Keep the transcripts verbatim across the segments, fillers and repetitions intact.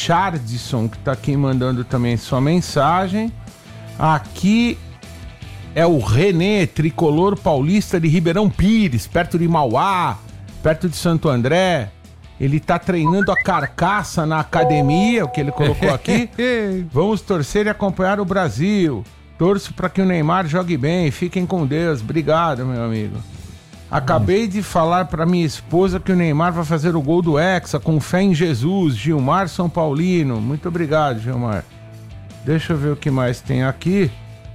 Richardson, que tá aqui mandando também sua mensagem. Aqui é o René, tricolor paulista de Ribeirão Pires, perto de Mauá, perto de Santo André. Ele tá treinando a carcaça na academia, o que ele colocou aqui. Vamos torcer e acompanhar o Brasil. Torço para que o Neymar jogue bem. Fiquem com Deus. Obrigado, meu amigo. Acabei de falar para minha esposa que o Neymar vai fazer o gol do Hexa, com fé em Jesus. Gilmar São Paulino. Muito obrigado, Gilmar. Deixa eu ver o que mais tem aqui.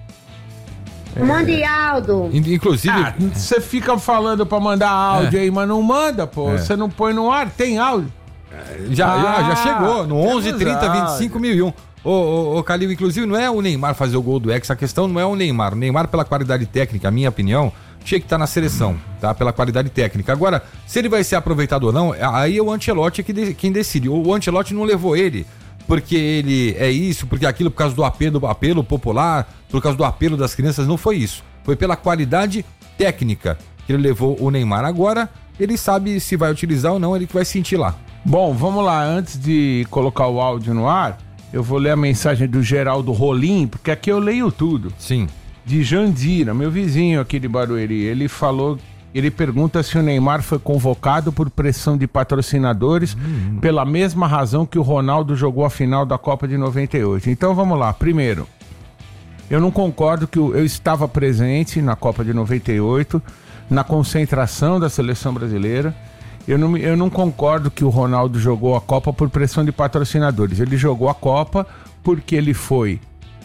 Mande áudio. Inclusive... Você ah, fica falando pra mandar áudio é. aí, mas não manda, pô. Você é. não põe no ar, tem áudio. Já, ah, já, já chegou, no onze, trinta, vinte e cinco mil e um. Ô, ô, ô Calil, inclusive não é o Neymar fazer o gol do Hexa, a questão não é o Neymar. O Neymar, pela qualidade técnica, a minha opinião, tinha que estar na seleção, tá? Pela qualidade técnica. Agora, se ele vai ser aproveitado ou não, aí é o Ancelotti quem decide. O Ancelotti não levou ele porque ele é isso, porque aquilo, por causa do apelo, apelo popular, por causa do apelo das crianças, não foi isso. Foi pela qualidade técnica que ele levou o Neymar. Agora, ele sabe se vai utilizar ou não, ele que vai sentir lá. Bom, vamos lá, antes de colocar o áudio no ar, eu vou ler a mensagem do Geraldo Rolim, porque aqui eu leio tudo. Sim. De Jandira, meu vizinho aqui de Barueri. Ele falou... Ele pergunta se o Neymar foi convocado por pressão de patrocinadores hum. pela mesma razão que o Ronaldo jogou a final da Copa de noventa e oito. Então vamos lá. Primeiro, eu não concordo que eu, eu estava presente na Copa de noventa e oito, na concentração da seleção brasileira. Eu não, eu não concordo que o Ronaldo jogou a Copa por pressão de patrocinadores. Ele jogou a Copa porque ele foi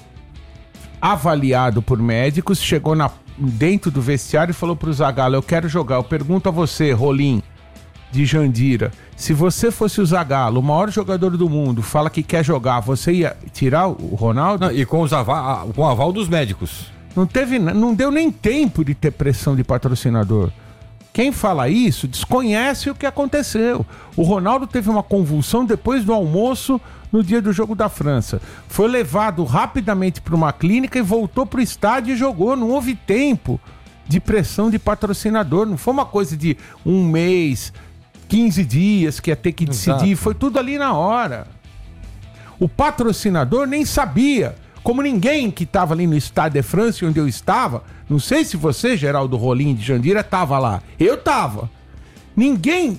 avaliado por médicos, chegou na dentro do vestiário e falou pro Zagallo: eu quero jogar. Eu pergunto a você, Rolim, de Jandira, se você fosse o Zagallo, o maior jogador do mundo, fala que quer jogar, você ia tirar o Ronaldo? Não, e com, os aval, com o aval dos médicos. Não teve, não deu nem tempo de ter pressão de patrocinador. Quem fala isso desconhece o que aconteceu. O Ronaldo teve uma convulsão depois do almoço no dia do jogo da França. Foi levado rapidamente para uma clínica e voltou para o estádio e jogou. Não houve tempo de pressão de patrocinador. Não foi uma coisa de um mês, quinze dias que ia ter que decidir. Exato. Foi tudo ali na hora. O patrocinador nem sabia. Como ninguém que estava ali no Stade de France, onde eu estava, não sei se você, Geraldo Rolim de Jandira, estava lá. Eu estava. Ninguém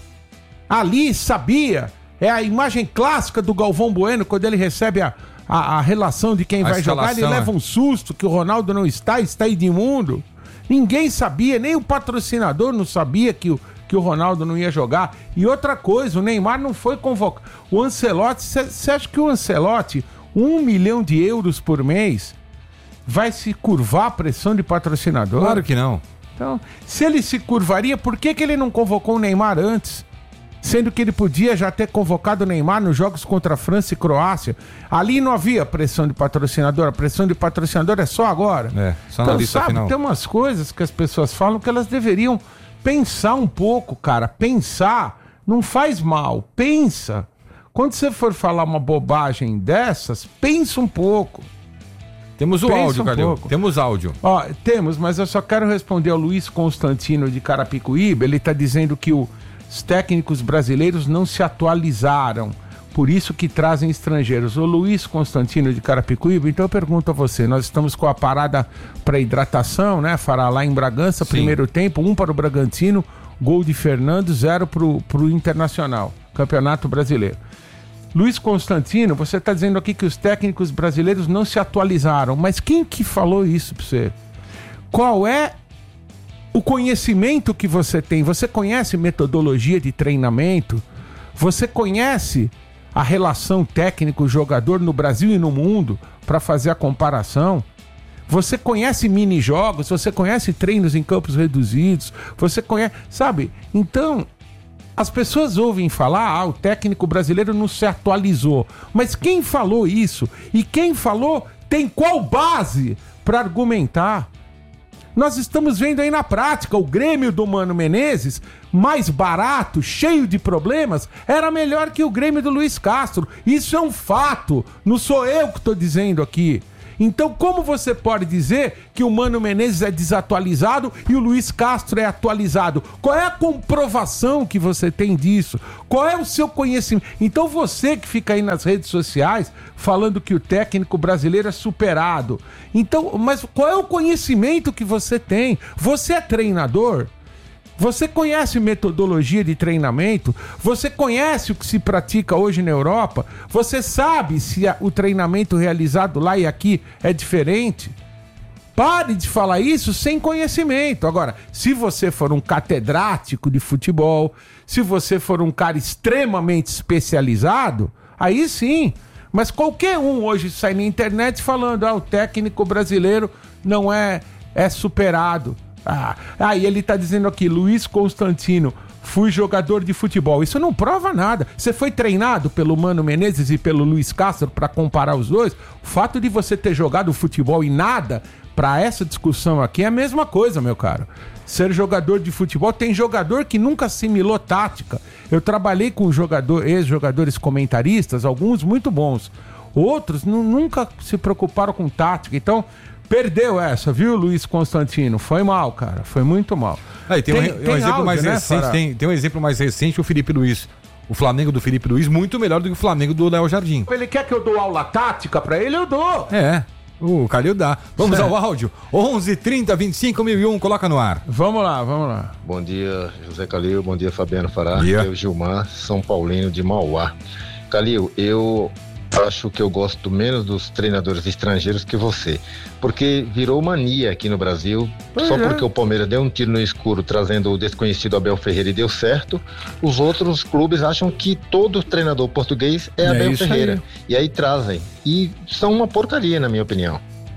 ali sabia. É a imagem clássica do Galvão Bueno, quando ele recebe a, a, a relação de quem a vai jogar, ele leva um susto que o Ronaldo não está, está Edmundo. Ninguém sabia, nem o patrocinador não sabia que o, que o Ronaldo não ia jogar. E outra coisa, o Neymar não foi convocado. O Ancelotti, você acha que o Ancelotti, um milhão de euros por mês, vai se curvar a pressão de patrocinador? Claro que não. Então, se ele se curvaria, por que, que ele não convocou o Neymar antes? Sendo que ele podia já ter convocado o Neymar nos jogos contra a França e Croácia. Ali não havia pressão de patrocinador. A pressão de patrocinador é só agora. É, só na então, lista sabe, final. Tem umas coisas que as pessoas falam que elas deveriam pensar um pouco, cara. Pensar não faz mal. Pensa. Quando você for falar uma bobagem dessas, pensa um pouco. Temos o pensa áudio, um Calil. pouco. Temos áudio. Ó, temos, mas eu só quero responder ao Luiz Constantino de Carapicuíba. Ele está dizendo que o Os técnicos brasileiros não se atualizaram, por isso que trazem estrangeiros. O Luiz Constantino de Carapicuíba, então eu pergunto a você, nós estamos com a parada para hidratação, né? Fará lá em Bragança, Sim. primeiro tempo, um para o Bragantino, gol de Fernando, zero para o Internacional, Campeonato Brasileiro. Luiz Constantino, você está dizendo aqui que os técnicos brasileiros não se atualizaram, mas quem que falou isso para você? Qual é o conhecimento que você tem? Você conhece metodologia de treinamento? Você conhece a relação técnico-jogador no Brasil e no mundo para fazer a comparação? Você conhece mini-jogos? Você conhece treinos em campos reduzidos? Você conhece... Sabe? Então, as pessoas ouvem falar, ah, o técnico brasileiro não se atualizou. Mas quem falou isso? E quem falou tem qual base para argumentar? Nós estamos vendo aí na prática, o Grêmio do Mano Menezes, mais barato, cheio de problemas, era melhor que o Grêmio do Luiz Castro. Isso é um fato, não sou eu que estou dizendo aqui. Então como você pode dizer que o Mano Menezes é desatualizado e o Luiz Castro é atualizado? Qual é a comprovação que você tem disso? Qual é o seu conhecimento? Então você que fica aí nas redes sociais falando que o técnico brasileiro é superado. Então, mas qual é o conhecimento que você tem? Você é treinador? Você conhece metodologia de treinamento? Você conhece o que se pratica hoje na Europa? Você sabe se a, o treinamento realizado lá e aqui é diferente? Pare de falar isso sem conhecimento. Agora, se você for um catedrático de futebol, se você for um cara extremamente especializado, aí sim. Mas qualquer um hoje sai na internet falando, ah, o técnico brasileiro não é, é superado. Ah, ah, e ele tá dizendo aqui, Luiz Constantino, fui jogador de futebol. Isso não prova nada. Você foi treinado pelo Mano Menezes e pelo Luiz Castro para comparar os dois? O fato de você ter jogado futebol e nada, para essa discussão aqui, é a mesma coisa, meu caro. Ser jogador de futebol, tem jogador que nunca assimilou tática. Eu trabalhei com jogador, ex-jogadores comentaristas, alguns muito bons. Outros n- nunca se preocuparam com tática. Então, perdeu essa, viu, Luiz Constantino? Foi mal, cara. Foi muito mal. Aí tem, tem, um, tem um exemplo áudio, mais né, recente, tem, tem um exemplo mais recente, o Felipe Luiz. O Flamengo do Felipe Luiz, muito melhor do que o Flamengo do Léo Jardim. Ele quer que eu dou aula tática pra ele? Eu dou. É. O Calil dá. Vamos certo. Ao áudio. onze, trinta, vinte e cinco, mil e um, coloca no ar. Vamos lá, vamos lá. Bom dia, José Calil. Bom dia, Fabiano Fará. Bom dia. Eu, Gilmar, São Paulino de Mauá. Calil, eu acho que eu gosto menos dos treinadores estrangeiros que você, porque virou mania aqui no Brasil. Pois só é. Porque o Palmeiras deu um tiro no escuro trazendo o desconhecido Abel Ferreira e deu certo, os outros clubes acham que todo treinador português é, é Abel Ferreira aí. E aí trazem, e são uma porcaria, na minha opinião.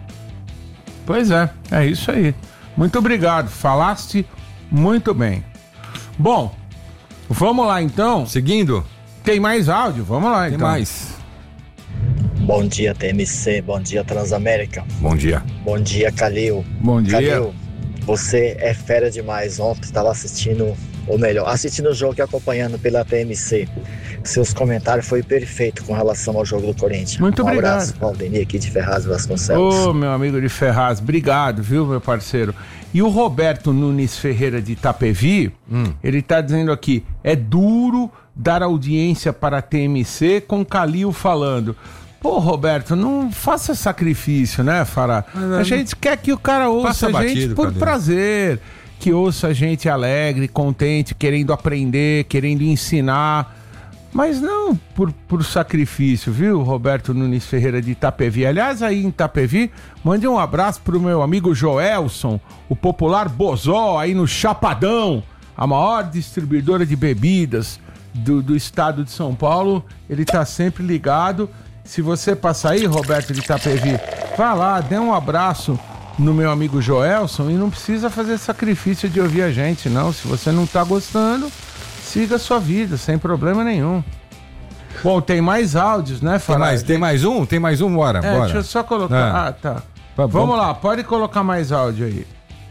Pois é, é isso aí. Muito obrigado, falaste muito bem. Bom, vamos lá então. Seguindo. Tem mais áudio? Vamos lá Tem então. Tem mais. Bom dia, T M C. Bom dia, Transamérica. Bom dia. Bom dia, Calil. Bom dia. Calil, você é fera demais. Ontem estava assistindo, ou melhor, assistindo o jogo e acompanhando pela T M C. Seus comentários foi perfeito com relação ao jogo do Corinthians. Muito um obrigado. Um abraço, Valdemir, aqui de Ferraz Vasconcelos. Ô, meu amigo de Ferraz, obrigado, viu, meu parceiro? E o Roberto Nunes Ferreira de Itapevi, hum. ele tá dizendo aqui, é duro dar audiência para a T M C com Calil falando. Pô, Roberto, não faça sacrifício, né, Fará? A gente quer que o cara ouça a gente batido, por prazer, que ouça a gente alegre, contente, querendo aprender, querendo ensinar, mas não por, por sacrifício, viu, Roberto Nunes Ferreira de Itapevi. Aliás, aí em Itapevi, mande um abraço pro meu amigo Joelson, o popular Bozó, aí no Chapadão, a maior distribuidora de bebidas do, do estado de São Paulo. Ele tá sempre ligado. Se você passar aí, Roberto de Itapevi, vá lá, dê um abraço no meu amigo Joelson e não precisa fazer sacrifício de ouvir a gente, não. Se você não tá gostando, siga a sua vida, sem problema nenhum. Bom, tem mais áudios, né, Fará? Tem mais, tem mais um? Tem mais um, bora, é, bora. Deixa eu só colocar. É. Ah, tá. Vamos, Vamos lá, pode colocar mais áudio aí.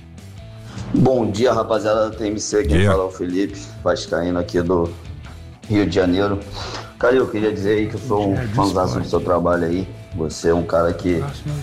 Bom dia, rapaziada da T M C, quem yeah. fala é o Felipe, vascaíno aqui do Rio de Janeiro. Cara, eu queria dizer aí que eu sou um fãzaço do seu trabalho aí. Você é um cara que,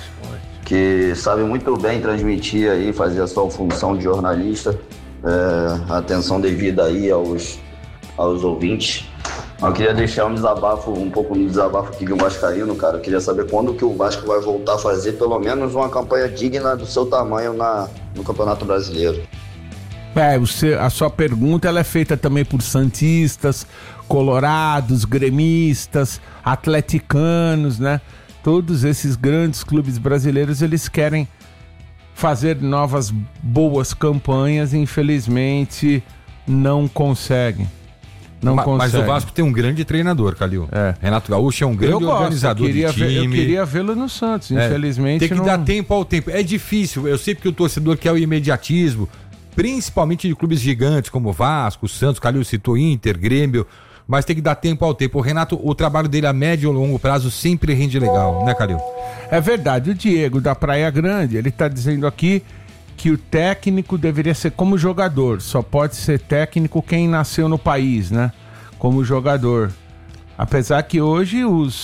que sabe muito bem transmitir aí, fazer a sua função de jornalista. É, atenção devida aí aos, aos ouvintes. Eu queria deixar um desabafo, um pouco um desabafo aqui de um vascaíno, cara. Eu queria saber quando que o Vasco vai voltar a fazer pelo menos uma campanha digna do seu tamanho na, no Campeonato Brasileiro. É, você, a sua pergunta ela é feita também por santistas, colorados, gremistas, atleticanos, né? Todos esses grandes clubes brasileiros, eles querem fazer novas boas campanhas e infelizmente não conseguem. Não mas, consegue. mas o Vasco tem um grande treinador, Calil. É. Renato Gaúcho é um grande eu gosto, organizador eu de time. Ver, eu queria vê-lo no Santos, é. Infelizmente tem que não... dar tempo ao tempo. É difícil, eu sei que o torcedor quer o imediatismo, principalmente de clubes gigantes como Vasco, Santos, Calil citou Inter, Grêmio, mas tem que dar tempo ao tempo. O Renato, o trabalho dele a médio e longo prazo sempre rende legal, né, Calil? É verdade, o Diego da Praia Grande, ele tá dizendo aqui que o técnico deveria ser como jogador, só pode ser técnico quem nasceu no país, né? Como jogador. Apesar que hoje os,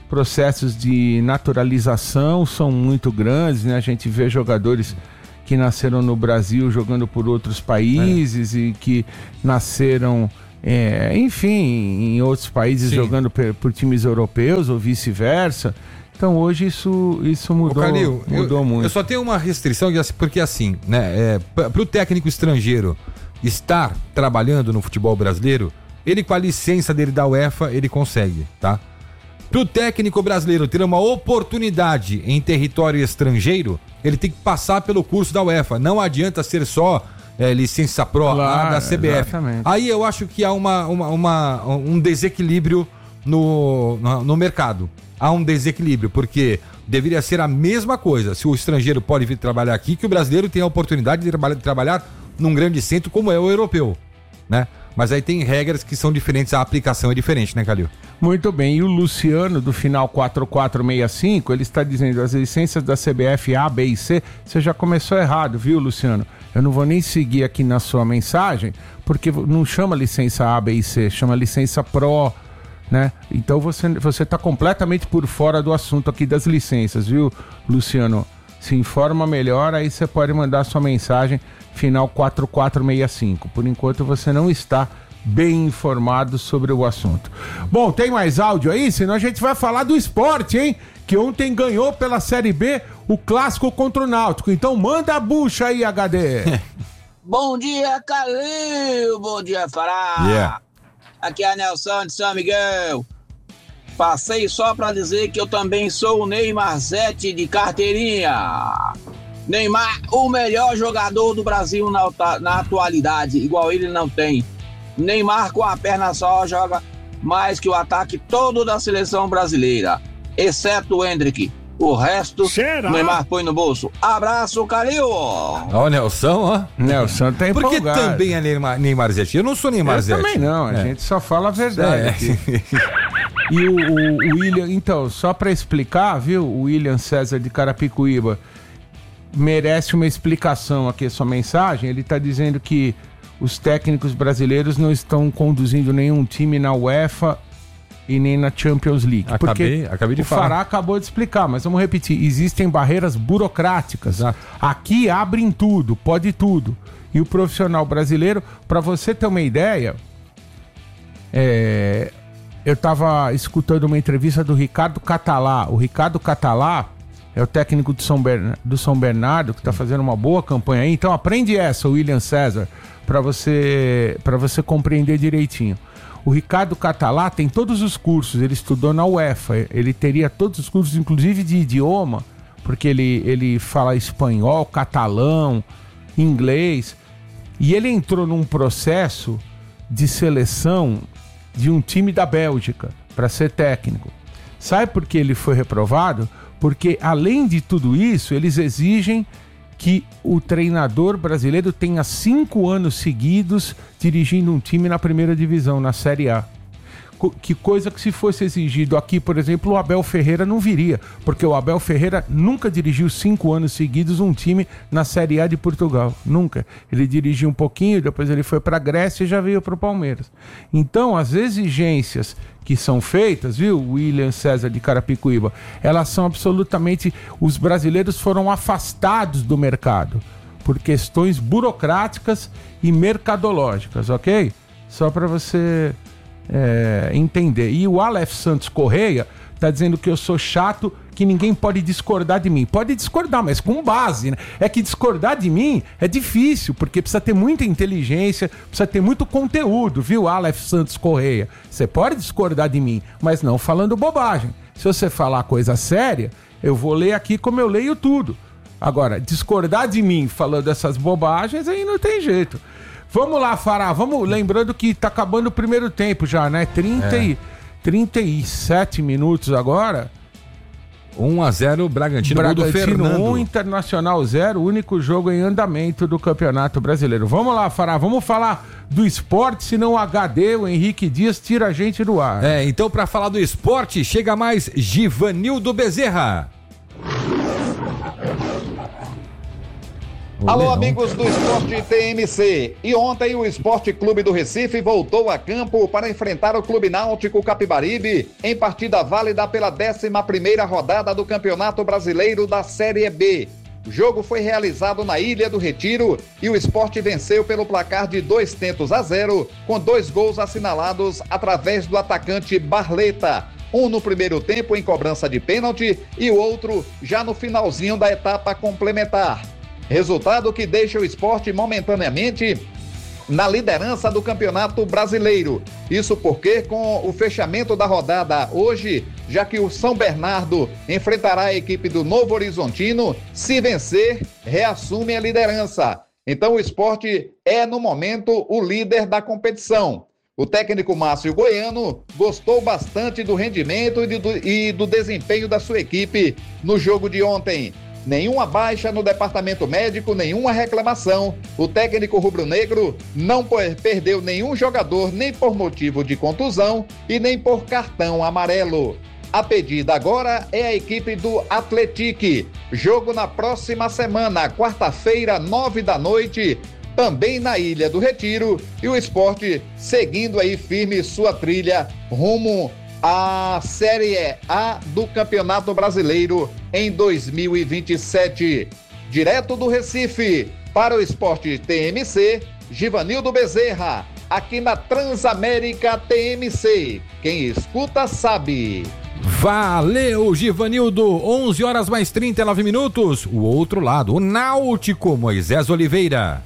processos de naturalização são muito grandes, né? A gente vê jogadores que nasceram no Brasil jogando por outros países é. e que nasceram, é, enfim, em outros países Sim. jogando por, por times europeus ou vice-versa. Então hoje isso, isso mudou, Ô, Calil, mudou eu, muito. Eu só tenho uma restrição, porque assim, né, é, para o técnico estrangeiro estar trabalhando no futebol brasileiro, ele com a licença dele da UEFA, ele consegue, tá? Para o técnico brasileiro ter uma oportunidade em território estrangeiro, ele tem que passar pelo curso da UEFA. Não adianta ser só é, licença pro claro, da C B F. Exatamente. Aí eu acho que há uma, uma, uma, um desequilíbrio no, no, no mercado. Há um desequilíbrio, porque deveria ser a mesma coisa. Se o estrangeiro pode vir trabalhar aqui, que o brasileiro tem a oportunidade de, traba- de trabalhar num grande centro como é o europeu, né? Mas aí tem regras que são diferentes, a aplicação é diferente, né, Calil? Muito bem, e o Luciano, do final quatro quatro seis cinco, ele está dizendo as licenças da C B F A, B e C, você já começou errado, viu, Luciano? Eu não vou nem seguir aqui na sua mensagem, porque não chama licença A, B e C, chama licença Pro, né? Então você você está completamente por fora do assunto aqui das licenças, viu, Luciano? Se informa melhor, aí você pode mandar sua mensagem final quatro quatro seis cinco. Por enquanto você não está bem informado sobre o assunto. Bom, tem mais áudio aí? Senão a gente vai falar do esporte, hein? Que ontem ganhou pela Série B o clássico contra o Náutico. Então manda a bucha aí, H D. Bom dia, Calil. Bom dia, Fará. Yeah. Aqui é a Nelson de São Miguel. Passei só pra dizer que eu também sou o Neymar Zete de carteirinha. Neymar, o melhor jogador do Brasil na, na atualidade, igual ele não tem. Neymar com a perna só joga mais que o ataque todo da seleção brasileira, exceto o Hendrick. O resto, Será? Neymar põe no bolso. Abraço, Calil! Ó, o Nelson, ó. Nelson tá empolgado. Porque também é Neymar, Neymar Zete. Eu não sou Neymar Eu Zete. também não, a é. gente só fala a verdade É. aqui. E o, o, o William, então, só pra explicar, viu, o William César de Carapicuíba merece uma explicação aqui a sua mensagem. Ele tá dizendo que os técnicos brasileiros não estão conduzindo nenhum time na UEFA e nem na Champions League. Acabei, porque acabei de o falar. Fará acabou de explicar, mas vamos repetir. Existem barreiras burocráticas. Exato. Aqui abrem tudo, pode tudo. E o profissional brasileiro, para você ter uma ideia, é, eu estava escutando uma entrevista do Ricardo Catalá. O Ricardo Catalá é o técnico do São, Bern... do São Bernardo, que está fazendo uma boa campanha aí. Então aprende essa, William César, para você, para você compreender direitinho. O Ricardo Catalá tem todos os cursos, ele estudou na UEFA, ele teria todos os cursos, inclusive de idioma, porque ele, ele fala espanhol, catalão, inglês, e ele entrou num processo de seleção de um time da Bélgica para ser técnico. Sabe por que ele foi reprovado? Porque, além de tudo isso, eles exigem que o treinador brasileiro tenha cinco anos seguidos dirigindo um time na primeira divisão, na Série A. Co- que coisa que, se fosse exigido aqui, por exemplo, o Abel Ferreira não viria, porque o Abel Ferreira nunca dirigiu cinco anos seguidos um time na Série A de Portugal, nunca. Ele dirigiu um pouquinho, depois ele foi para a Grécia e já veio para o Palmeiras. Então, as exigências que são feitas, viu, William César de Carapicuíba, elas são absolutamente... Os brasileiros foram afastados do mercado por questões burocráticas e mercadológicas, ok? Só para você é, entender. E o Aleph Santos Correia tá dizendo que eu sou chato, que ninguém pode discordar de mim. Pode discordar, mas com base, né? É que discordar de mim é difícil, porque precisa ter muita inteligência, precisa ter muito conteúdo, viu, Aleph Santos Correia? Você pode discordar de mim, mas não falando bobagem. Se você falar coisa séria, eu vou ler aqui como eu leio tudo. Agora, discordar de mim falando essas bobagens, aí não tem jeito. Vamos lá, Fará, vamos, lembrando que tá acabando o primeiro tempo já, né? trinta e, trinta e sete minutos agora. um a zero Bragantino, gol do Bragantino Fernando. um, Internacional zero, o único jogo em andamento do Campeonato Brasileiro. Vamos lá, Fará, vamos falar do esporte, senão o H D, o Henrique Dias, tira a gente do ar. É, então pra falar do esporte, chega mais Givanildo Bezerra. O Alô, Leão. Amigos do Esporte T M C. E ontem o Esporte Clube do Recife voltou a campo para enfrentar o Clube Náutico Capibaribe em partida válida pela décima primeira rodada do Campeonato Brasileiro da Série B. O jogo foi realizado na Ilha do Retiro e o Esporte venceu pelo placar de dois tentos a zero, com dois gols assinalados através do atacante Barleta. Um no primeiro tempo em cobrança de pênalti e o outro já no finalzinho da etapa complementar. Resultado que deixa o Esporte momentaneamente na liderança do Campeonato Brasileiro. Isso porque com o fechamento da rodada hoje, já que o São Bernardo enfrentará a equipe do Novo Horizontino, se vencer, reassume a liderança. Então o Esporte é no momento o líder da competição. O técnico Márcio Goiano gostou bastante do rendimento e do, e do desempenho da sua equipe no jogo de ontem. Nenhuma baixa no departamento médico, nenhuma reclamação. O técnico rubro-negro não perdeu nenhum jogador, nem por motivo de contusão e nem por cartão amarelo. A pedida agora é a equipe do Atlético. Jogo na próxima semana, quarta-feira, nove da noite, também na Ilha do Retiro. E o Esporte seguindo aí firme sua trilha rumo a Série A do Campeonato Brasileiro em dois mil e vinte e sete. Direto do Recife, para o Esporte T M C, Givanildo Bezerra, aqui na Transamérica T M C. Quem escuta sabe. Valeu, Givanildo. onze horas mais trinta e nove minutos. O outro lado, o Náutico, Moisés Oliveira.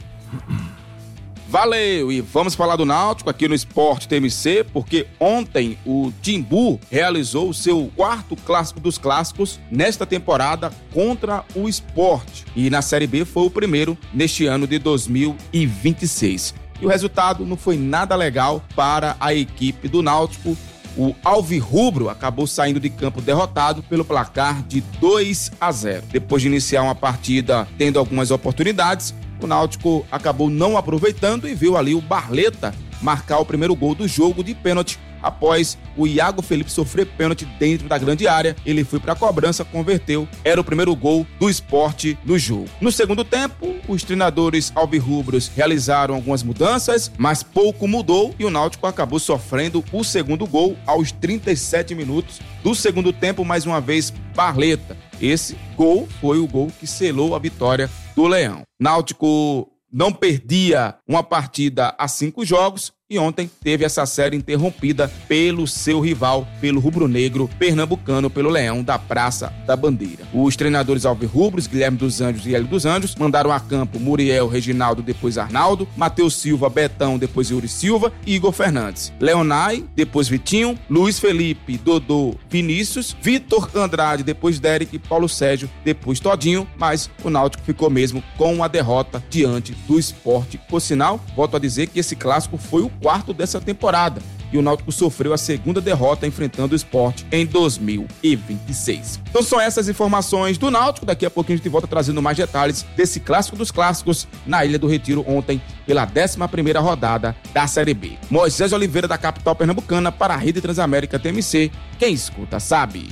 Valeu, e vamos falar do Náutico aqui no Esporte T M C, porque ontem o Timbu realizou o seu quarto clássico dos clássicos nesta temporada contra o Sport, e na Série B foi o primeiro neste ano de dois mil e vinte e seis. E o resultado não foi nada legal para a equipe do Náutico. O Alvirrubro acabou saindo de campo derrotado pelo placar de dois a zero. Depois de iniciar uma partida tendo algumas oportunidades, o Náutico acabou não aproveitando e viu ali o Barleta marcar o primeiro gol do jogo de pênalti. Após o Iago Felipe sofrer pênalti dentro da grande área, ele foi para a cobrança, converteu, era o primeiro gol do Sport no jogo. No segundo tempo, os treinadores alvirrubros realizaram algumas mudanças, mas pouco mudou e o Náutico acabou sofrendo o segundo gol aos trinta e sete minutos do segundo tempo, mais uma vez Barleta. Esse gol foi o gol que selou a vitória do Leão. Náutico não perdia uma partida há cinco jogos e ontem teve essa série interrompida pelo seu rival, pelo rubro-negro pernambucano, pelo Leão da Praça da Bandeira. Os treinadores alvirrubros, Guilherme dos Anjos e Hélio dos Anjos, mandaram a campo Muriel, Reginaldo, depois Arnaldo, Matheus Silva, Betão, depois Yuri Silva e Igor Fernandes. Leonai, depois Vitinho, Luiz Felipe, Dodô, Vinícius, Vitor Andrade, depois Derek, Paulo Sérgio, depois Todinho, mas o Náutico ficou mesmo com a derrota diante do Sport. Por sinal, volto a dizer que esse clássico foi o quarto dessa temporada e o Náutico sofreu a segunda derrota enfrentando o Sport em dois mil e vinte e seis. Então são essas informações do Náutico. Daqui a pouquinho a gente volta trazendo mais detalhes desse clássico dos clássicos na Ilha do Retiro ontem pela décima primeira rodada da Série B. Moisés Oliveira, da capital pernambucana, para a Rede Transamérica T M C. Quem escuta sabe.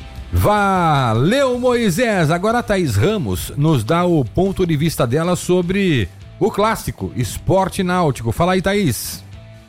Valeu, Moisés. Agora a Thaís Ramos nos dá o ponto de vista dela sobre o clássico Sport Náutico. Fala aí, Thaís.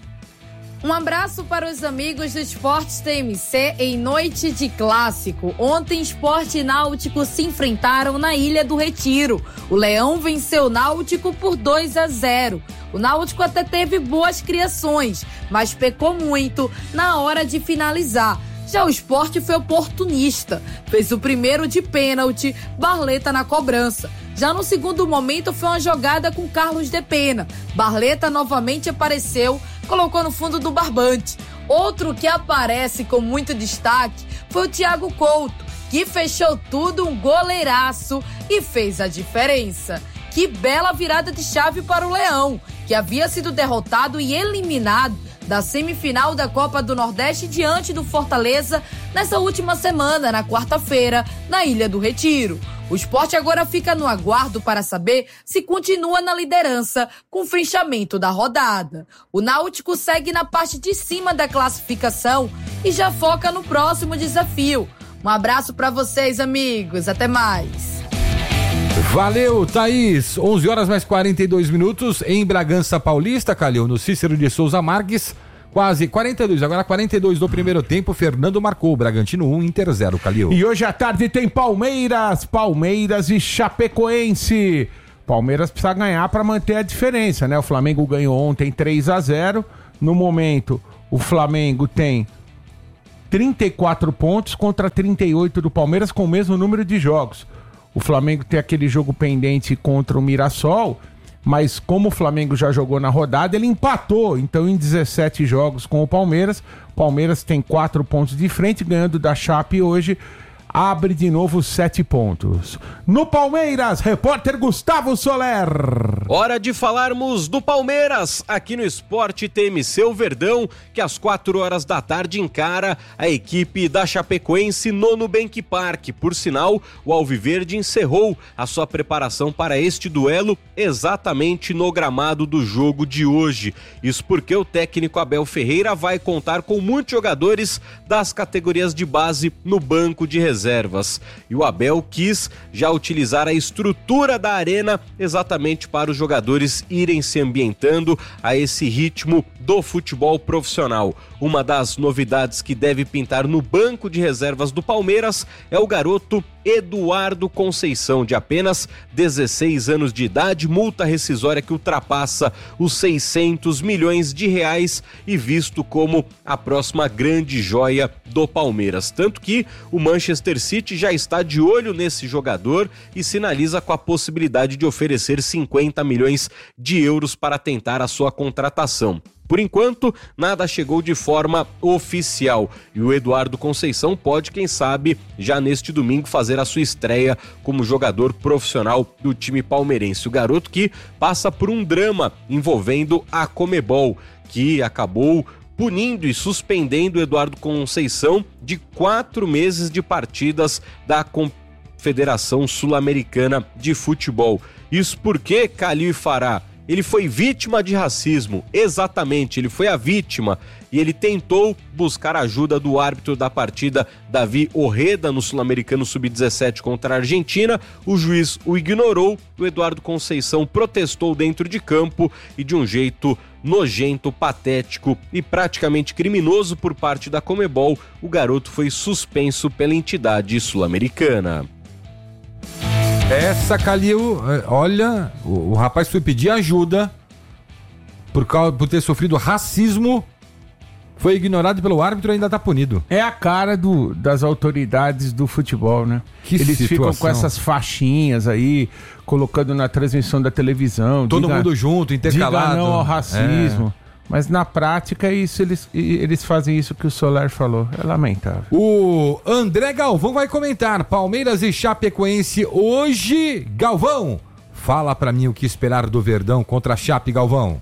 Um abraço para os amigos do Esporte T M C em noite de clássico. Ontem, Sport e Náutico se enfrentaram na Ilha do Retiro. O Leão venceu o Náutico por dois a zero. O Náutico até teve boas criações, mas pecou muito na hora de finalizar. Já o Sport foi oportunista, fez o primeiro de pênalti, Barleta na cobrança. Já no segundo momento foi uma jogada com Carlos de Pena. Barleta novamente apareceu, colocou no fundo do barbante. Outro que aparece com muito destaque foi o Thiago Couto, que fechou tudo, um goleiraço e fez a diferença. Que bela virada de chave para o Leão, que havia sido derrotado e eliminado da semifinal da Copa do Nordeste diante do Fortaleza nessa última semana, na quarta-feira, na Ilha do Retiro. O Sport agora fica no aguardo para saber se continua na liderança com o fechamento da rodada. O Náutico segue na parte de cima da classificação e já foca no próximo desafio. Um abraço para vocês, amigos. Até mais. Valeu, Thaís. onze horas mais quarenta e dois minutos em Bragança Paulista, Calil, no Cícero de Souza Marques. Quase quarenta e dois, agora quarenta e dois do primeiro tempo. Fernando marcou, Bragantino um, Inter zero, Calil. E hoje à tarde tem Palmeiras, Palmeiras e Chapecoense. Palmeiras precisa ganhar para manter a diferença, né? O Flamengo ganhou ontem três a zero. No momento, o Flamengo tem trinta e quatro pontos contra trinta e oito do Palmeiras, com o mesmo número de jogos. O Flamengo tem aquele jogo pendente contra o Mirassol, mas como o Flamengo já jogou na rodada, ele empatou. Então, em dezessete jogos com o Palmeiras, o Palmeiras tem quatro pontos de frente, ganhando da Chape hoje, abre de novo sete pontos. No Palmeiras, repórter Gustavo Soler. Hora de falarmos do Palmeiras, aqui no Esporte T M C, o Verdão, que às quatro horas da tarde encara a equipe da Chapecoense no Nubank Park. Por sinal, o Alviverde encerrou a sua preparação para este duelo exatamente no gramado do jogo de hoje. Isso porque o técnico Abel Ferreira vai contar com muitos jogadores das categorias de base no banco de reservas. Reservas. E o Abel quis já utilizar a estrutura da arena exatamente para os jogadores irem se ambientando a esse ritmo do futebol profissional. Uma das novidades que deve pintar no banco de reservas do Palmeiras é o garoto Eduardo Conceição, de apenas dezesseis anos de idade, multa rescisória que ultrapassa os seiscentos milhões de reais e visto como a próxima grande joia do Palmeiras. Tanto que o Manchester City já está de olho nesse jogador e sinaliza com a possibilidade de oferecer cinquenta milhões de euros para tentar a sua contratação. Por enquanto, nada chegou de forma oficial e o Eduardo Conceição pode, quem sabe, já neste domingo fazer a sua estreia como jogador profissional do time palmeirense. O garoto que passa por um drama envolvendo a Conmebol, que acabou punindo e suspendendo o Eduardo Conceição de quatro meses de partidas da Confederação Sul-Americana de Futebol. Isso porque Calil Fará, ele foi vítima de racismo, exatamente, ele foi a vítima e ele tentou buscar ajuda do árbitro da partida, Davi Orreda, no Sul-Americano sub dezessete contra a Argentina. O juiz o ignorou, o Eduardo Conceição protestou dentro de campo e de um jeito nojento, patético e praticamente criminoso por parte da Conmebol, o garoto foi suspenso pela entidade sul-americana. Essa, Calil, olha, o, o rapaz foi pedir ajuda por, causa, por ter sofrido racismo, foi ignorado pelo árbitro e ainda tá punido. É a cara do, das autoridades do futebol, né? Que Eles situação. Ficam com essas faixinhas aí, colocando na transmissão da televisão. Todo diga, mundo junto, intercalado. Diga não ao racismo. É. Mas na prática, isso, eles, eles fazem isso que o Soler falou. É lamentável. O André Galvão vai comentar Palmeiras e Chapecoense hoje. Galvão, fala pra mim o que esperar do Verdão contra a Chape, Galvão.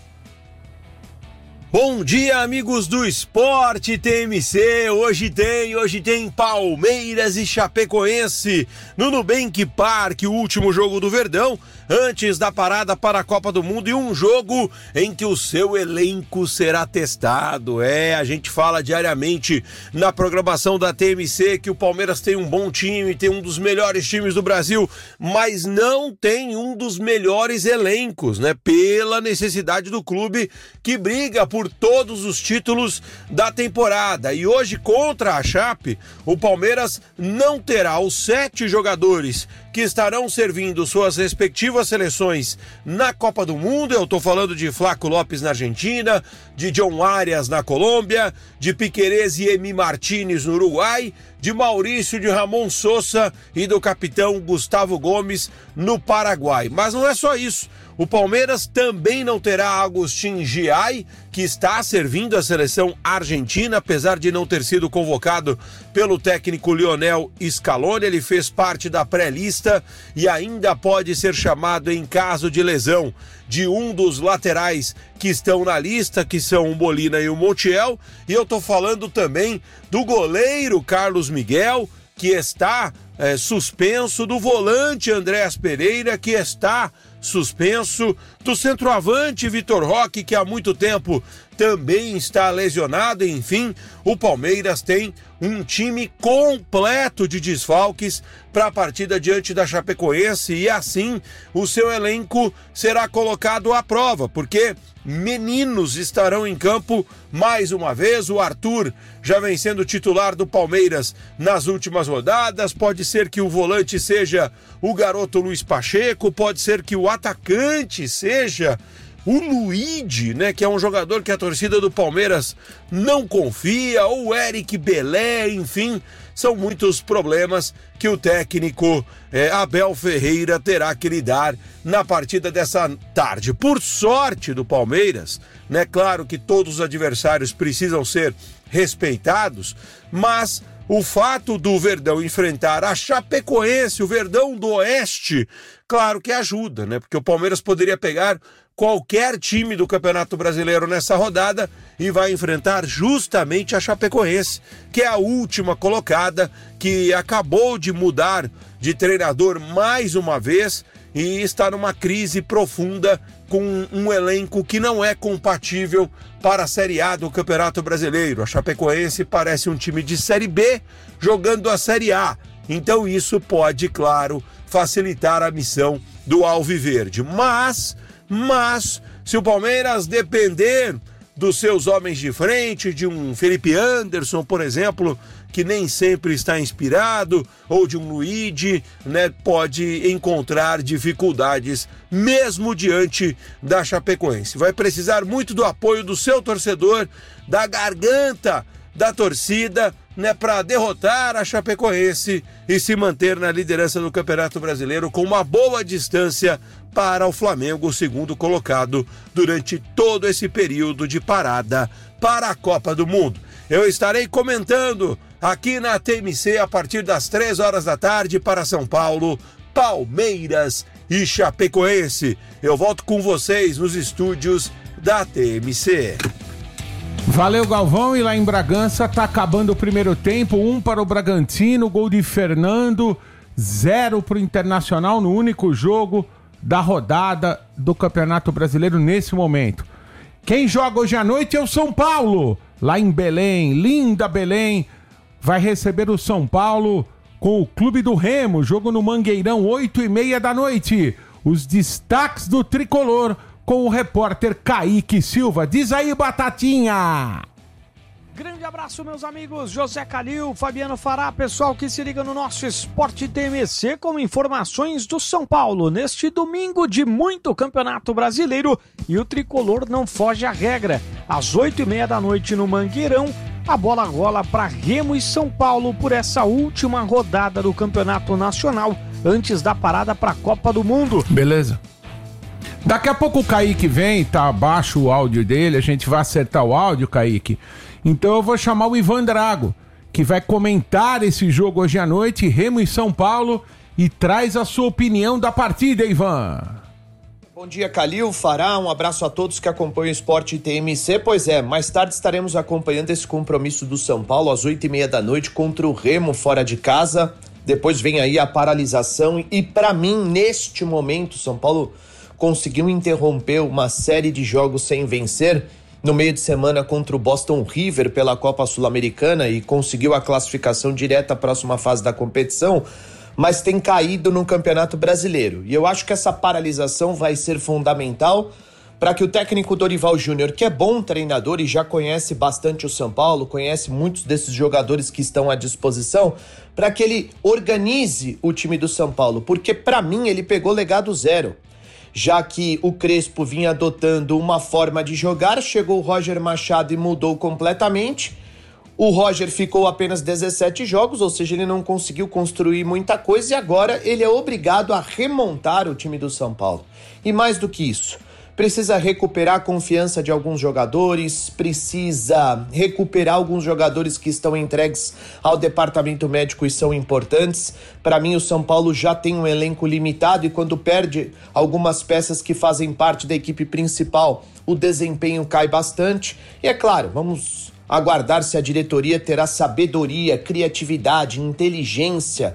Bom dia, amigos do Esporte T M C. Hoje tem, hoje tem Palmeiras e Chapecoense no Nubank Park, o último jogo do Verdão antes da parada para a Copa do Mundo e um jogo em que o seu elenco será testado. É, a gente fala diariamente na programação da T M C que o Palmeiras tem um bom time, tem um dos melhores times do Brasil, mas não tem um dos melhores elencos, né? Pela necessidade do clube que briga por todos os títulos da temporada. E hoje, contra a Chape, o Palmeiras não terá os sete jogadores que estarão servindo suas respectivas seleções na Copa do Mundo. Eu tô falando de Flaco Lopes na Argentina, de John Arias na Colômbia, de Piquerez e Emi Martínez no Uruguai, de Maurício de Ramon Sousa e do capitão Gustavo Gomes no Paraguai. Mas não é só isso. O Palmeiras também não terá Agustín Giai, que está servindo a seleção argentina, apesar de não ter sido convocado pelo técnico Lionel Scaloni. Ele fez parte da pré-lista e ainda pode ser chamado em caso de lesão de um dos laterais que estão na lista, que são o Molina e o Montiel. E eu tô falando também do goleiro Carlos Miguel, que está é, suspenso, do volante Andrés Pereira, que está suspenso, do centroavante Vitor Roque, que há muito tempo também está lesionado. Enfim, o Palmeiras tem um time completo de desfalques para a partida diante da Chapecoense e assim o seu elenco será colocado à prova, porque meninos estarão em campo mais uma vez. O Arthur já vem sendo titular do Palmeiras nas últimas rodadas. Pode ser que o volante seja o garoto Luiz Pacheco, pode ser que o atacante seja o Luigi, né, que é um jogador que a torcida do Palmeiras não confia, ou o Eric Belé, enfim, são muitos problemas que o técnico eh, Abel Ferreira terá que lidar na partida dessa tarde. Por sorte do Palmeiras, né, claro que todos os adversários precisam ser respeitados, mas o fato do Verdão enfrentar a Chapecoense, o Verdão do Oeste, claro que ajuda, né? Porque o Palmeiras poderia pegar qualquer time do Campeonato Brasileiro nessa rodada e vai enfrentar justamente a Chapecoense, que é a última colocada, que acabou de mudar de treinador mais uma vez e está numa crise profunda com um elenco que não é compatível para a Série A do Campeonato Brasileiro. A Chapecoense parece um time de Série B jogando a Série A. Então isso pode, claro, facilitar a missão do Alviverde. Mas, mas, se o Palmeiras depender dos seus homens de frente, de um Felipe Anderson, por exemplo, que nem sempre está inspirado, ou de um Luigi, né, pode encontrar dificuldades mesmo diante da Chapecoense. Vai precisar muito do apoio do seu torcedor, da garganta da torcida, né, para derrotar a Chapecoense e se manter na liderança do Campeonato Brasileiro com uma boa distância para o Flamengo, o segundo colocado, durante todo esse período de parada para a Copa do Mundo. Eu estarei comentando aqui na T M C a partir das três horas da tarde para São Paulo, Palmeiras e Chapecoense. Eu volto com vocês nos estúdios da T M C. Valeu, Galvão. E lá em Bragança tá acabando o primeiro tempo. Um para o Bragantino, gol de Fernando, zero para o Internacional no único jogo da rodada do Campeonato Brasileiro nesse momento. Quem joga hoje à noite é o São Paulo, lá em Belém, linda Belém, vai receber o São Paulo com o Clube do Remo, jogo no Mangueirão, oito e meia da noite. Os destaques do Tricolor com o repórter Kaique Silva. Diz aí, Batatinha! Grande abraço, meus amigos. José Calil, Fabiano Fará, pessoal que se liga no nosso Esporte T M C com informações do São Paulo neste domingo de muito Campeonato Brasileiro, e o Tricolor não foge à regra. Às oito e meia da noite no Mangueirão, a bola rola para Remo e São Paulo por essa última rodada do Campeonato Nacional antes da parada para a Copa do Mundo. Beleza. Daqui a pouco o Kaique vem, tá baixo o áudio dele, a gente vai acertar o áudio, Kaique. Então eu vou chamar o Ivan Drago, que vai comentar esse jogo hoje à noite, Remo e São Paulo, e traz a sua opinião da partida, Ivan. Bom dia, Calil, Fará, um abraço a todos que acompanham o Esporte T M C. Pois é, mais tarde estaremos acompanhando esse compromisso do São Paulo às oito e meia da noite contra o Remo fora de casa. Depois vem aí a paralisação e, para mim, neste momento, São Paulo conseguiu interromper uma série de jogos sem vencer no meio de semana contra o Boston River pela Copa Sul-Americana e conseguiu a classificação direta à próxima fase da competição, mas tem caído no Campeonato Brasileiro. E eu acho que essa paralisação vai ser fundamental para que o técnico Dorival Júnior, que é bom treinador e já conhece bastante o São Paulo, conhece muitos desses jogadores que estão à disposição, para que ele organize o time do São Paulo, porque para mim ele pegou legado zero. Já que o Crespo vinha adotando uma forma de jogar, chegou o Roger Machado e mudou completamente. O Roger ficou apenas dezessete jogos, ou seja, ele não conseguiu construir muita coisa e agora ele é obrigado a remontar o time do São Paulo. E mais do que isso, precisa recuperar a confiança de alguns jogadores, precisa recuperar alguns jogadores que estão entregues ao departamento médico e são importantes. Para mim, o São Paulo já tem um elenco limitado e quando perde algumas peças que fazem parte da equipe principal, o desempenho cai bastante. E é claro, vamos aguardar se a diretoria terá sabedoria, criatividade, inteligência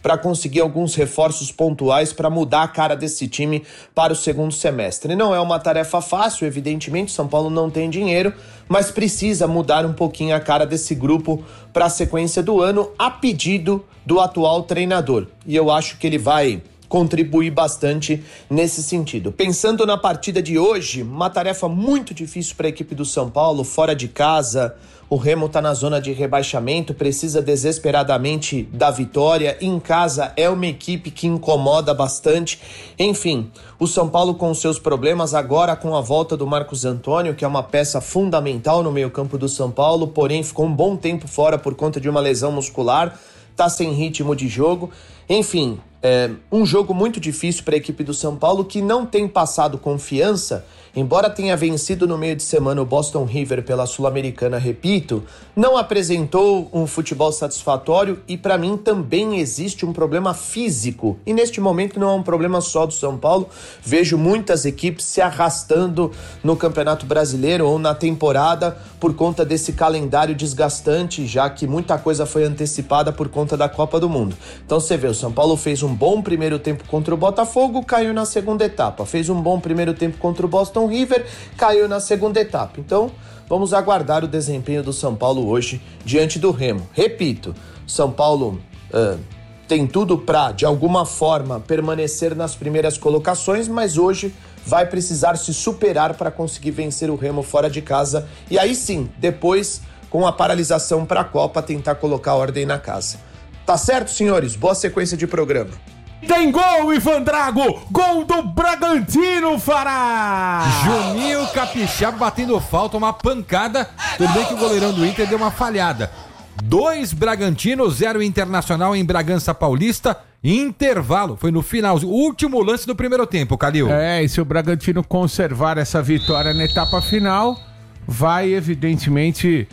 para conseguir alguns reforços pontuais para mudar a cara desse time para o segundo semestre. Não é uma tarefa fácil, evidentemente, São Paulo não tem dinheiro, mas precisa mudar um pouquinho a cara desse grupo para a sequência do ano, a pedido do atual treinador. E eu acho que ele vai contribuir bastante nesse sentido. Pensando na partida de hoje, uma tarefa muito difícil para a equipe do São Paulo, fora de casa. O Remo está na zona de rebaixamento, precisa desesperadamente da vitória. Em casa é uma equipe que incomoda bastante. Enfim, o São Paulo com seus problemas, agora com a volta do Marcos Antônio, que é uma peça fundamental no meio-campo do São Paulo, porém ficou um bom tempo fora por conta de uma lesão muscular, está sem ritmo de jogo. Enfim, é um jogo muito difícil para a equipe do São Paulo, que não tem passado confiança, embora tenha vencido no meio de semana o Boston River pela Sul-Americana, repito, não apresentou um futebol satisfatório e para mim também existe um problema físico. E neste momento não é um problema só do São Paulo, vejo muitas equipes se arrastando no Campeonato Brasileiro ou na temporada por conta desse calendário desgastante, já que muita coisa foi antecipada por conta da Copa do Mundo. Então você vê, o São Paulo fez um bom primeiro tempo contra o Botafogo, caiu na segunda etapa. Fez um bom primeiro tempo contra o Boston River, caiu na segunda etapa. Então, vamos aguardar o desempenho do São Paulo hoje diante do Remo. Repito, São Paulo uh, tem tudo para, de alguma forma, permanecer nas primeiras colocações, mas hoje vai precisar se superar para conseguir vencer o Remo fora de casa. E aí sim, depois, com a paralisação para a Copa, tentar colocar ordem na casa. Tá certo, senhores? Boa sequência de programa. Tem gol, Ivan Drago! Gol do Bragantino, Fará! Juninho Capixaba batendo falta, uma pancada. Tudo bem que o goleirão do Inter deu uma falhada. Dois Bragantino, zero Internacional em Bragança Paulista. Intervalo, foi no final, o último lance do primeiro tempo, Calil. É, e se o Bragantino conservar essa vitória na etapa final, vai evidentemente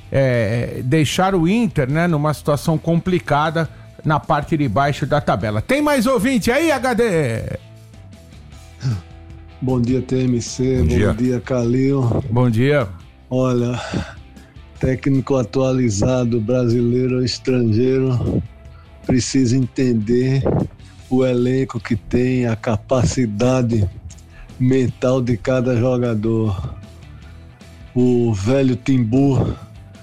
é, deixar o Inter, né, numa situação complicada na parte de baixo da tabela. Tem mais ouvinte aí, H D? Bom dia, T M C. Bom dia, Bom dia Calil. Bom dia. Olha, técnico atualizado, brasileiro ou estrangeiro, precisa entender o elenco que tem, a capacidade mental de cada jogador. O velho Timbu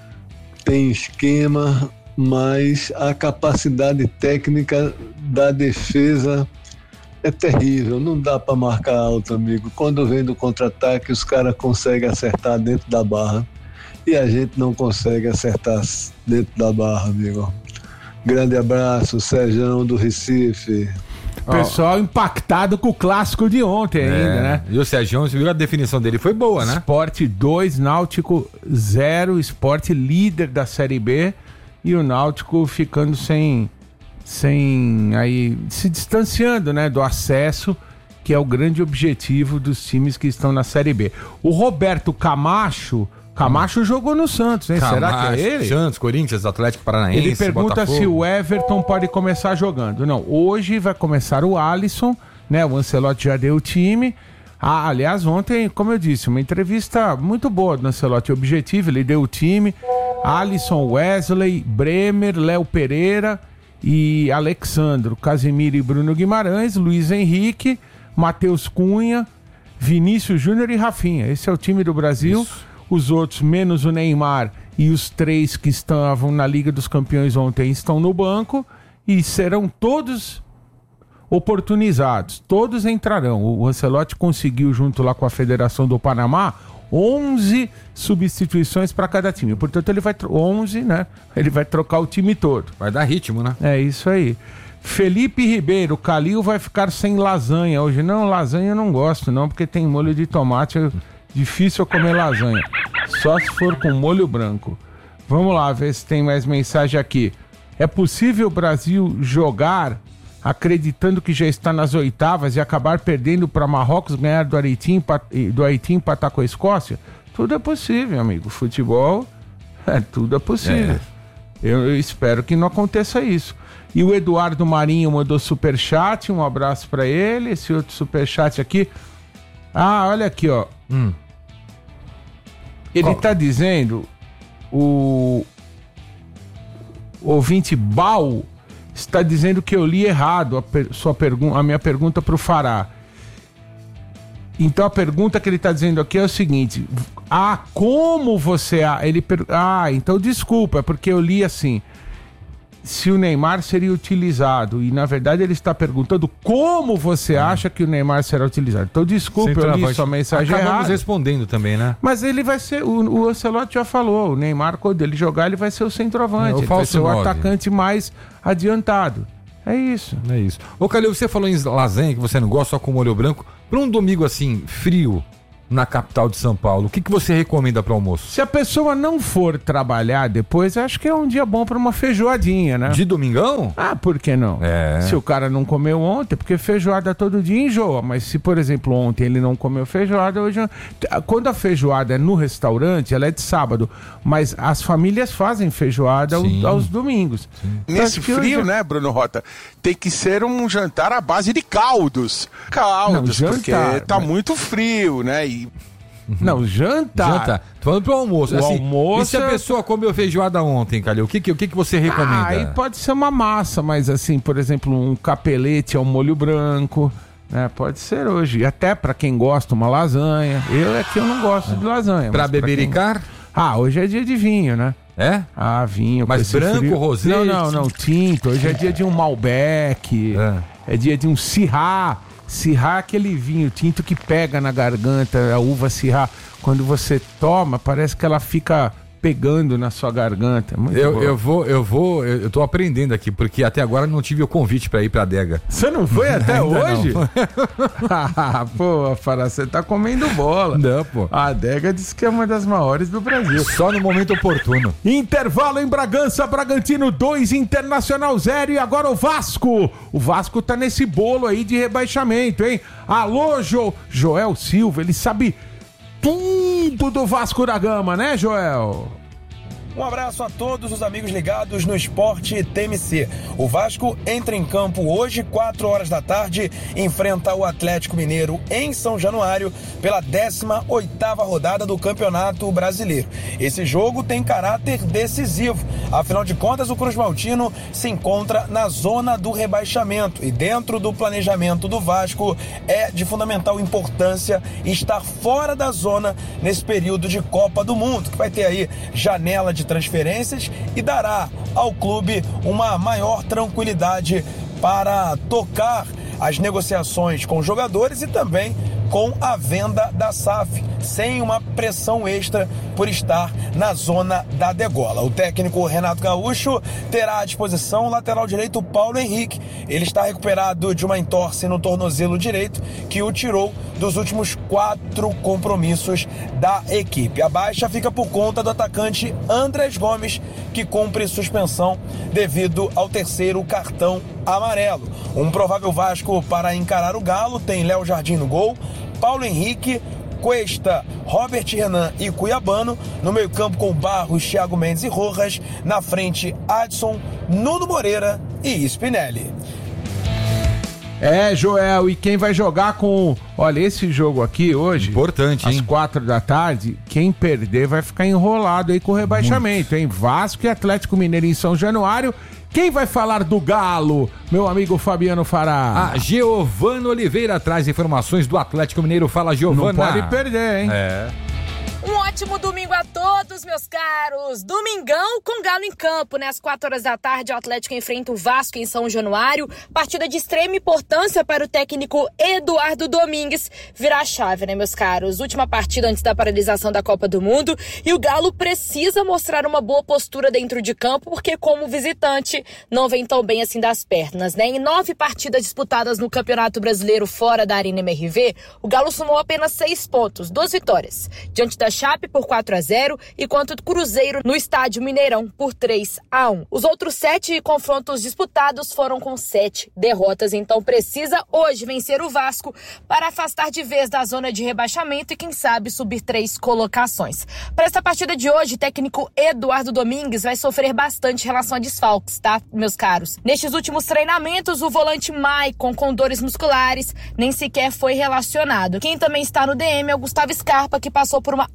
tem esquema, mas a capacidade técnica da defesa é terrível, não dá para marcar alto, amigo. Quando vem do contra-ataque, os caras conseguem acertar dentro da barra e a gente não consegue acertar dentro da barra, amigo. Grande abraço, Sérgio do Recife. Pessoal oh. impactado com o clássico de ontem é. ainda, né? E o Sérgio, você viu a definição dele, foi boa, né? Sport dois, Náutico zero, Sport líder da Série B. E o Náutico ficando sem, sem aí, se distanciando, né, do acesso, que é o grande objetivo dos times que estão na Série B. O Roberto Camacho, Camacho hum. jogou no Santos, hein? Camacho, será que é ele? Santos, Corinthians, Atlético Paranaense, Ele pergunta Botafogo. se o Everton pode começar jogando. Não, hoje vai começar o Alisson, né? O Ancelotti já deu o time. Ah, aliás, ontem, como eu disse, uma entrevista muito boa do Ancelotti, objetivo, ele deu o time. Alisson, Wesley, Bremer, Léo Pereira e Alexandro, Casemiro e Bruno Guimarães, Luiz Henrique, Matheus Cunha, Vinícius Júnior e Rafinha. Esse é o time do Brasil. Isso. Os outros, menos o Neymar e os três que estavam na Liga dos Campeões ontem, estão no banco e serão todos oportunizados. Todos entrarão. O Ancelotti conseguiu, junto lá com a Federação do Panamá, onze substituições para cada time. Portanto, ele vai... onze, né? Ele vai trocar o time todo. Vai dar ritmo, né? É isso aí. Felipe Ribeiro, Calil vai ficar sem lasanha hoje. Não, lasanha eu não gosto, não, porque tem molho de tomate. É difícil eu comer lasanha. Só se for com molho branco. Vamos lá, ver se tem mais mensagem aqui. É possível o Brasil jogar acreditando que já está nas oitavas e acabar perdendo para Marrocos, ganhar do Haiti, do Haiti empatar com a Escócia? Tudo é possível, amigo. Futebol, é, tudo é possível. É. Eu, eu espero que não aconteça isso. E o Eduardo Marinho mandou superchat, um abraço para ele. Esse outro superchat aqui. Ah, olha aqui, ó. Hum. Ele Qual? tá dizendo, o ouvinte Bal está dizendo que eu li errado a, per, sua pergun- a minha pergunta para o Fará. Então a pergunta que ele está dizendo aqui é o seguinte: ah, como você... Ele per... Ah, então desculpa, é porque eu li assim, se o Neymar seria utilizado, e na verdade ele está perguntando como você acha que o Neymar será utilizado. Então desculpa, eu li sua mensagem errada. Acabamos respondendo também, né? Mas ele vai ser, o, o Ancelotti já falou, o Neymar, quando ele jogar, ele vai ser o centroavante, É, o ele vai ser o nove. atacante mais adiantado. É isso. É isso. Ô, Calil, você falou em lasanha, que você não gosta, só com molho branco. Para um domingo assim, frio, na capital de São Paulo, o que, que você recomenda para almoço? Se a pessoa não for trabalhar depois, acho que é um dia bom para uma feijoadinha, né? De domingão? Ah, por que não? É. Se o cara não comeu ontem, porque feijoada todo dia enjoa, mas se, por exemplo, ontem ele não comeu feijoada, hoje... Quando a feijoada é no restaurante, ela é de sábado, mas as famílias fazem feijoada aos, aos domingos. Nesse frio, hoje... né, Bruno Rota, tem que ser um jantar à base de caldos. Caldos, não, porque jantar, tá mas... muito frio, né? E Não, jantar. Jantar. Tô falando pro almoço. O assim, almoço... E se a pessoa comeu feijoada ontem, Calil? O que, que, o que, que você recomenda? Ah, aí pode ser uma massa, mas assim, por exemplo, um capelete ao molho branco, né? Pode ser hoje. E até pra quem gosta, uma lasanha. Eu é que eu não gosto de lasanha. Pra bebericar? Quem... Ah, hoje é dia de vinho, né? É? Ah, vinho. Mas branco, frio... rosé? Não, não, não, tinto. Hoje é dia de um Malbec, é, é dia de um Syrah. Syrah é aquele vinho tinto que pega na garganta, a uva Syrah. Quando você toma, parece que ela fica pegando na sua garganta. Muito eu, eu vou, eu vou, eu, eu tô aprendendo aqui, porque até agora não tive o convite pra ir pra adega. Você não foi até hoje? Ah, pô, Fará, você tá comendo bola. Não, pô. A adega diz que é uma das maiores do Brasil. Só no momento oportuno. Intervalo em Bragança, Bragantino dois, Internacional zero, e agora o Vasco. O Vasco tá nesse bolo aí de rebaixamento, hein? Alô, jo... Joel Silva, ele sabe tudo do Vasco da Gama, né, Joel? Um abraço a todos os amigos ligados no Esporte T M C. O Vasco entra em campo hoje, quatro horas da tarde, enfrenta o Atlético Mineiro em São Januário pela décima oitava rodada do Campeonato Brasileiro. Esse jogo tem caráter decisivo. Afinal de contas, o Cruz Maltino se encontra na zona do rebaixamento e dentro do planejamento do Vasco é de fundamental importância estar fora da zona nesse período de Copa do Mundo, que vai ter aí janela de transferências e dará ao clube uma maior tranquilidade para tocar as negociações com jogadores e também com a venda da S A F, sem uma pressão extra por estar na zona da degola. O técnico Renato Gaúcho terá à disposição o lateral direito Paulo Henrique. Ele está recuperado de uma entorse no tornozelo direito que o tirou dos últimos quatro compromissos da equipe. A baixa fica por conta do atacante Andrés Gomes, que cumpre suspensão devido ao terceiro cartão amarelo. Um provável Vasco para encarar o Galo tem Léo Jardim no gol, Paulo Henrique, Cuesta, Robert Renan e Cuiabano. No meio campo com Barros, Thiago Mendes e Rojas. Na frente, Adson, Nuno Moreira e Spinelli. É, Joel, e quem vai jogar com... Olha, esse jogo aqui hoje... Importante, hein? Às quatro da tarde, quem perder vai ficar enrolado aí com o rebaixamento, hein? Vasco e Atlético Mineiro em São Januário. Quem vai falar do Galo? Meu amigo Fabiano Fará. A Giovana Oliveira traz informações do Atlético Mineiro. Fala, Giovana. Não pode perder, hein? É. Um ótimo domingo a todos, meus caros. Domingão com Galo em campo, né? Às quatro horas da tarde, o Atlético enfrenta o Vasco em São Januário. Partida de extrema importância para o técnico Eduardo Domingues virar a chave, né, meus caros? Última partida antes da paralisação da Copa do Mundo. E o Galo precisa mostrar uma boa postura dentro de campo, porque como visitante não vem tão bem assim das pernas, né? Em nove partidas disputadas no Campeonato Brasileiro fora da Arena M R V, o Galo somou apenas seis pontos, duas vitórias. Diante da Chape por quatro a zero e quanto do Cruzeiro no estádio Mineirão por três a um. Os outros sete confrontos disputados foram com sete derrotas, então precisa hoje vencer o Vasco para afastar de vez da zona de rebaixamento e quem sabe subir três colocações. Para essa partida de hoje, o técnico Eduardo Domingues vai sofrer bastante em relação a desfalques, tá, meus caros? Nestes últimos treinamentos, o volante Maicon com dores musculares nem sequer foi relacionado. Quem também está no D M é o Gustavo Scarpa, que passou por uma artrose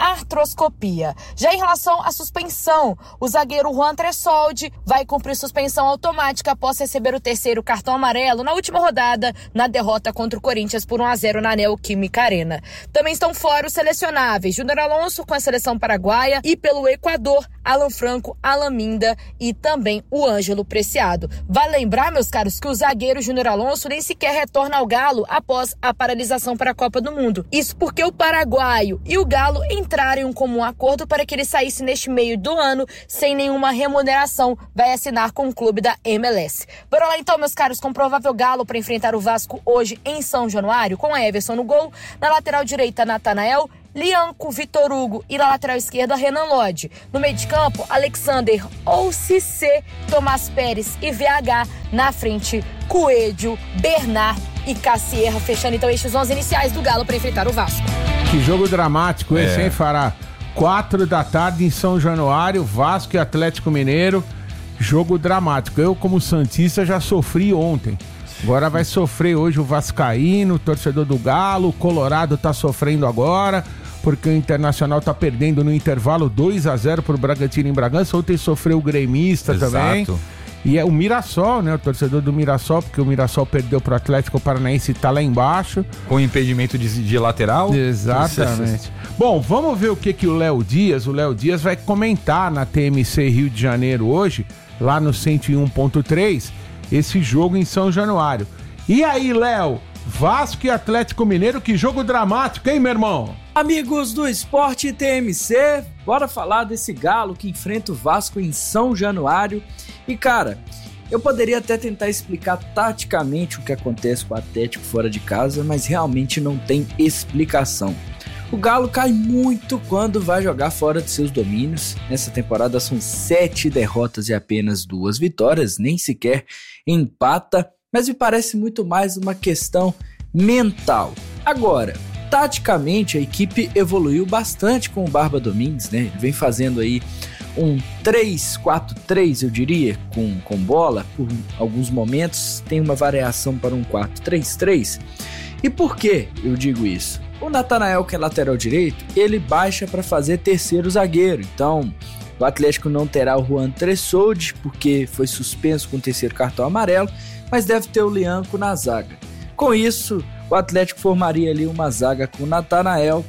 microscopia. Já em relação à suspensão, o zagueiro Juan Tressoldi vai cumprir suspensão automática após receber o terceiro cartão amarelo na última rodada, na derrota contra o Corinthians por um a zero na Neoquímica Arena. Também estão fora os selecionáveis, Júnior Alonso com a seleção paraguaia e pelo Equador, Alan Franco, Alan Minda e também o Ângelo Preciado. Vale lembrar, meus caros, que o zagueiro Júnior Alonso nem sequer retorna ao Galo após a paralisação para a Copa do Mundo. Isso porque o paraguaio e o Galo entraram em um comum acordo para que ele saísse neste meio do ano sem nenhuma remuneração. Vai assinar com o clube da M L S. Bora lá então, meus caros, com o provável Galo para enfrentar o Vasco hoje em São Januário, com a Everson no gol, na lateral direita Natanael, Lianco, Vitor Hugo e na lateral esquerda Renan Lodge. No meio de campo, Alexander ou Cissé, Tomás Pérez e V H. Na frente, Coelho, Bernard e Cassierra, fechando então estes onze iniciais do Galo para enfrentar o Vasco. Que jogo dramático esse, É. hein, Fará? Quatro da tarde em São Januário, Vasco e Atlético Mineiro. Jogo dramático. Eu, como santista, já sofri ontem. Agora vai sofrer hoje o vascaíno, o torcedor do Galo, o Colorado tá sofrendo agora, porque o Internacional tá perdendo no intervalo dois a zero pro Bragantino em Bragança. Ontem sofreu o gremista Exato. também. E é o Mirassol, né? O torcedor do Mirassol, porque o Mirassol perdeu pro Atlético Paranaense e tá lá embaixo. Com impedimento de, de lateral. Exatamente. Bom, vamos ver o que, que o Léo Dias, o Léo Dias vai comentar na T M C Rio de Janeiro hoje, lá no cento e um ponto três, esse jogo em São Januário. E aí, Léo, Vasco e Atlético Mineiro, que jogo dramático, hein, meu irmão? Amigos do Esporte T M C, bora falar desse Galo que enfrenta o Vasco em São Januário. E cara, eu poderia até tentar explicar taticamente o que acontece com o Atlético fora de casa, mas realmente não tem explicação. O Galo cai muito quando vai jogar fora de seus domínios. Nessa temporada são sete derrotas e apenas duas vitórias, nem sequer empata, mas me parece muito mais uma questão mental. Agora, taticamente a equipe evoluiu bastante com o Barba Domingues, né? Ele vem fazendo aí um três quatro três, eu diria, com, com bola, por alguns momentos tem uma variação para um quatro três três. E por que eu digo isso? O Natanael, que é lateral direito, ele baixa para fazer terceiro zagueiro, então o Atlético não terá o Juan Tressoldi, porque foi suspenso com o terceiro cartão amarelo, mas deve ter o Lianco na zaga. Com isso, o Atlético formaria ali uma zaga com o Natanael,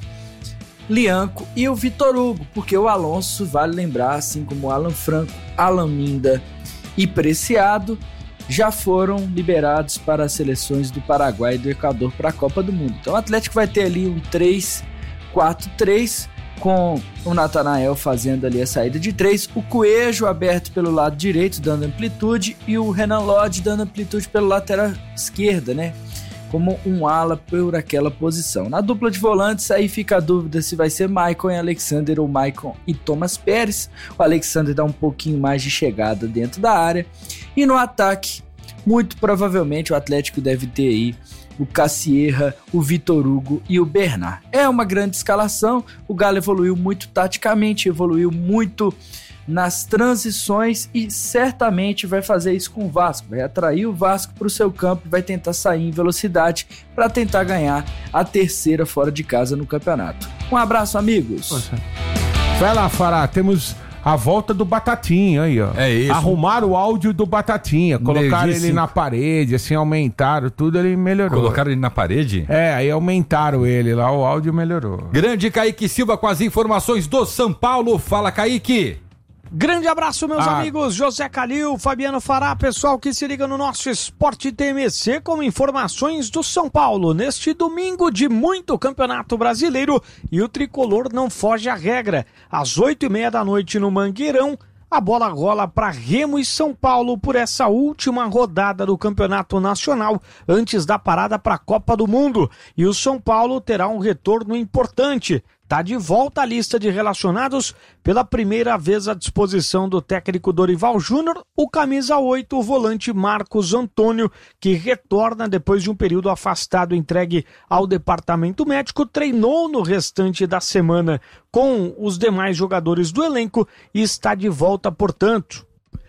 Lianco e o Vitor Hugo, porque o Alonso, vale lembrar, assim como o Alan Franco, Alan Minda e Preciado, já foram liberados para as seleções do Paraguai e do Equador para a Copa do Mundo. Então o Atlético vai ter ali um três quatro três, com o Natanael fazendo ali a saída de três, o Coelho aberto pelo lado direito, dando amplitude, e o Renan Lodge dando amplitude pelo lateral esquerda, né? Como um ala por aquela posição. Na dupla de volantes, aí fica a dúvida se vai ser Maicon e Alexander ou Maicon e Thomas Pérez. O Alexander dá um pouquinho mais de chegada dentro da área. E no ataque, muito provavelmente o Atlético deve ter aí o Cassierra, o Vitor Hugo e o Bernard. É uma grande escalação. O Galo evoluiu muito taticamente, evoluiu muito nas transições e certamente vai fazer isso com o Vasco, vai atrair o Vasco para o seu campo e vai tentar sair em velocidade para tentar ganhar a terceira fora de casa no campeonato. Um abraço, amigos. Poxa. Vai lá, Fará, temos a volta do Batatinha aí, ó. É isso. Arrumaram o áudio do Batatinha, colocaram ele na parede, assim, aumentaram tudo, ele melhorou. Colocaram ele na parede? É, aí aumentaram ele lá, o áudio melhorou. Grande Kaique Silva com as informações do São Paulo. Fala, Kaique. Grande abraço, meus Ah. amigos, José Calil, Fabiano Fará, pessoal que se liga no nosso Esporte T M C com informações do São Paulo neste domingo de muito Campeonato Brasileiro e o Tricolor não foge à regra. Às oito e meia da noite no Mangueirão, a bola rola para Remo e São Paulo por essa última rodada do Campeonato Nacional antes da parada para a Copa do Mundo. E o São Paulo terá um retorno importante. Está de volta à lista de relacionados pela primeira vez à disposição do técnico Dorival Júnior, o camisa oito, o volante Marcos Antônio, que retorna depois de um período afastado entregue ao departamento médico, treinou no restante da semana com os demais jogadores do elenco e está de volta, portanto.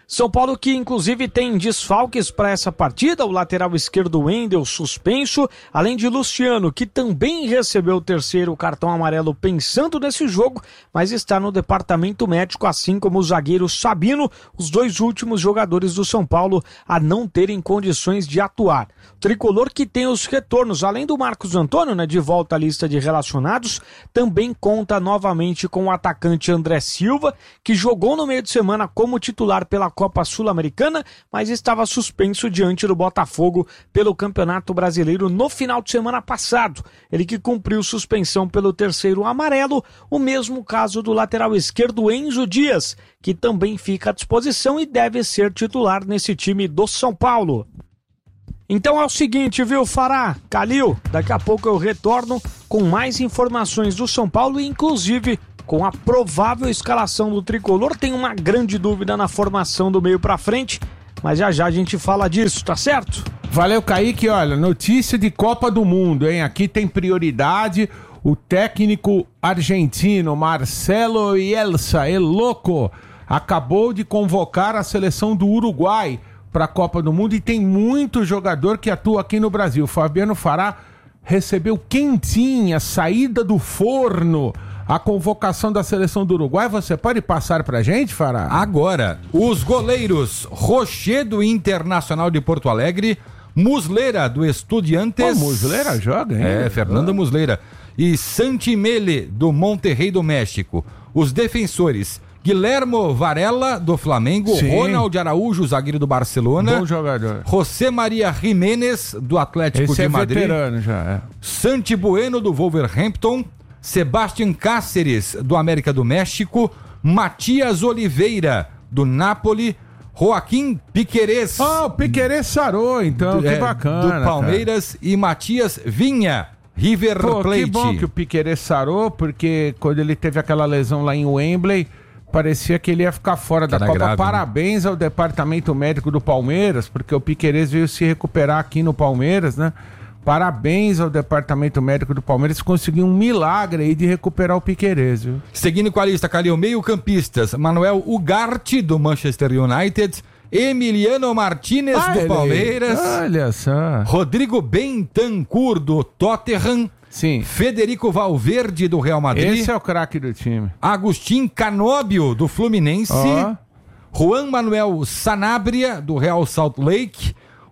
São Paulo que inclusive tem desfalques para essa partida, o lateral esquerdo Wendel suspenso, além de Luciano, que também recebeu o terceiro cartão amarelo pensando nesse jogo, mas está no departamento médico, assim como o zagueiro Sabino, os dois últimos jogadores do São Paulo a não terem condições de atuar. O tricolor que tem os retornos, além do Marcos Antônio, né, de volta à lista de relacionados, também conta novamente com o atacante André Silva, que jogou no meio de semana como titular pela Copa Sul-Americana, mas estava suspenso diante do Botafogo pelo Campeonato Brasileiro no final de semana passado. Ele que cumpriu suspensão pelo terceiro amarelo, o mesmo caso do lateral esquerdo Enzo Dias, que também fica à disposição e deve ser titular nesse time do São Paulo. Então é o seguinte, viu, Fará, Calil, daqui a pouco eu retorno com mais informações do São Paulo e inclusive com a provável escalação do tricolor. Tem uma grande dúvida na formação do meio pra frente, mas já já a gente fala disso, tá certo? Valeu, Kaique. Olha, notícia de Copa do Mundo, hein? Aqui tem prioridade. O técnico argentino Marcelo Bielsa, el louco, acabou de convocar a seleção do Uruguai para a Copa do Mundo e tem muito jogador que atua aqui no Brasil. Fabiano Fará recebeu quentinha, saída do forno, a convocação da seleção do Uruguai. Você pode passar pra gente, Fará? Agora, os goleiros Rocher do Internacional de Porto Alegre, Muslera do Estudiantes. Oh, Muslera joga, hein? É, Fernando oh. Muslera. E Santimele do Monterrey do México. Os defensores, Guilhermo Varela do Flamengo, Sim. Ronald Araújo, zagueiro do Barcelona. Bom jogador. José Maria Jiménez do Atlético Esse de é Madrid. Veterano já, é. Santi Bueno do Wolverhampton. Sebastián Cáceres, do América do México, Matias Oliveira, do Napoli, Joaquim Piquerez. Ah, o Piquerez sarou, então, do, que é, bacana. Do Palmeiras, cara. E Matias Vinha, River Pô, Plate. Que bom que o Piquerez sarou, porque quando ele teve aquela lesão lá em Wembley, parecia que ele ia ficar fora da Copa. Grave, Parabéns, né, ao departamento médico do Palmeiras, porque o Piquerez veio se recuperar aqui no Palmeiras, né? Parabéns ao departamento médico do Palmeiras, conseguiu um milagre aí de recuperar o Piquerez, viu? Seguindo com a lista, Calil, meio-campistas, Manuel Ugarte, do Manchester United, Emiliano Martínez, ah, do ele... Palmeiras, olha só, Rodrigo Bentancur, do Tottenham, Sim. Federico Valverde, do Real Madrid. Esse é o craque do time. Agustin Canóbio, do Fluminense, oh. Juan Manuel Sanabria, do Real Salt Lake,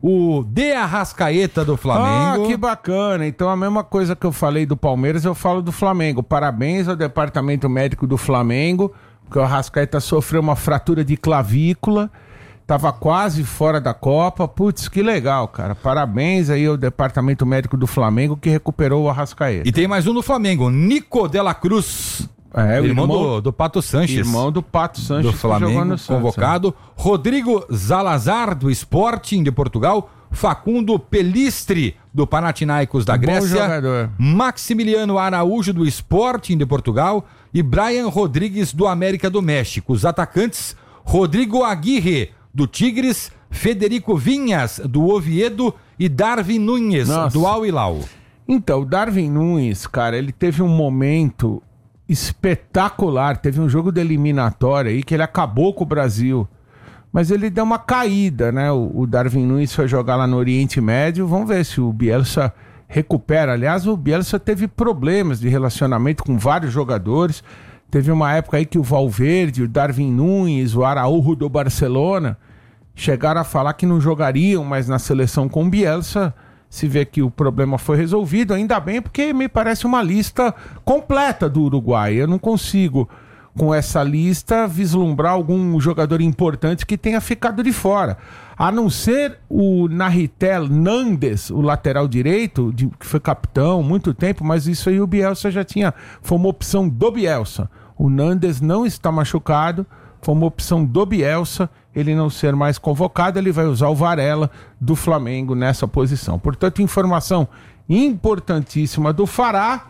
o De Arrascaeta do Flamengo. Ah, que bacana. Então a mesma coisa que eu falei do Palmeiras, eu falo do Flamengo. Parabéns ao departamento médico do Flamengo, porque o Arrascaeta sofreu uma fratura de clavícula, tava quase fora da Copa. Putz, que legal, cara. Parabéns aí ao departamento médico do Flamengo que recuperou o Arrascaeta. E tem mais um do Flamengo, Nico de la Cruz. É, o irmão, irmão do, do Pato Sanches. Irmão do Pato Sanches. Do Flamengo, convocado. Santos, é. Rodrigo Zalazar, do Sporting de Portugal. Facundo Pelistri, do Panathinaikos da Grécia. Bom jogador. Maximiliano Araújo, do Sporting de Portugal. E Brian Rodrigues, do América do México. Os atacantes, Rodrigo Aguirre, do Tigres. Federico Vinhas, do Oviedo. E Darwin Nunes, Nossa. do Al Hilal. Então, o Darwin Nunes, cara, ele teve um momento espetacular, teve um jogo de eliminatória aí que ele acabou com o Brasil, mas ele deu uma caída, né? O, o Darwin Nunes foi jogar lá no Oriente Médio, vamos ver se o Bielsa recupera. Aliás, o Bielsa teve problemas de relacionamento com vários jogadores, teve uma época aí que o Valverde, o Darwin Nunes, o Araújo do Barcelona chegaram a falar que não jogariam mais na seleção com o Bielsa. Se vê que o problema foi resolvido, ainda bem, porque me parece uma lista completa do Uruguai. Eu não consigo, com essa lista, vislumbrar algum jogador importante que tenha ficado de fora. A não ser o Nahitel Nandes, o lateral direito, de, que foi capitão há muito tempo, mas isso aí o Bielsa já tinha, foi uma opção do Bielsa. O Nandes não está machucado, foi uma opção do Bielsa, ele não ser mais convocado, ele vai usar o Varela do Flamengo nessa posição. Portanto, informação importantíssima do Fará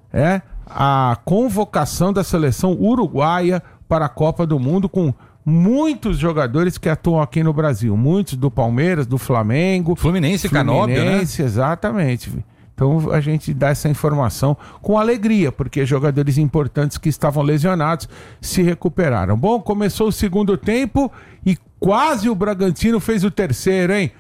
é a convocação da seleção uruguaia para a Copa do Mundo, com muitos jogadores que atuam aqui no Brasil. Muitos do Palmeiras, do Flamengo. Fluminense, Canóbio, né? Fluminense, exatamente. Então a gente dá essa informação com alegria, porque jogadores importantes que estavam lesionados se recuperaram. Bom, começou o segundo tempo E quase o Bragantino fez o terceiro, hein?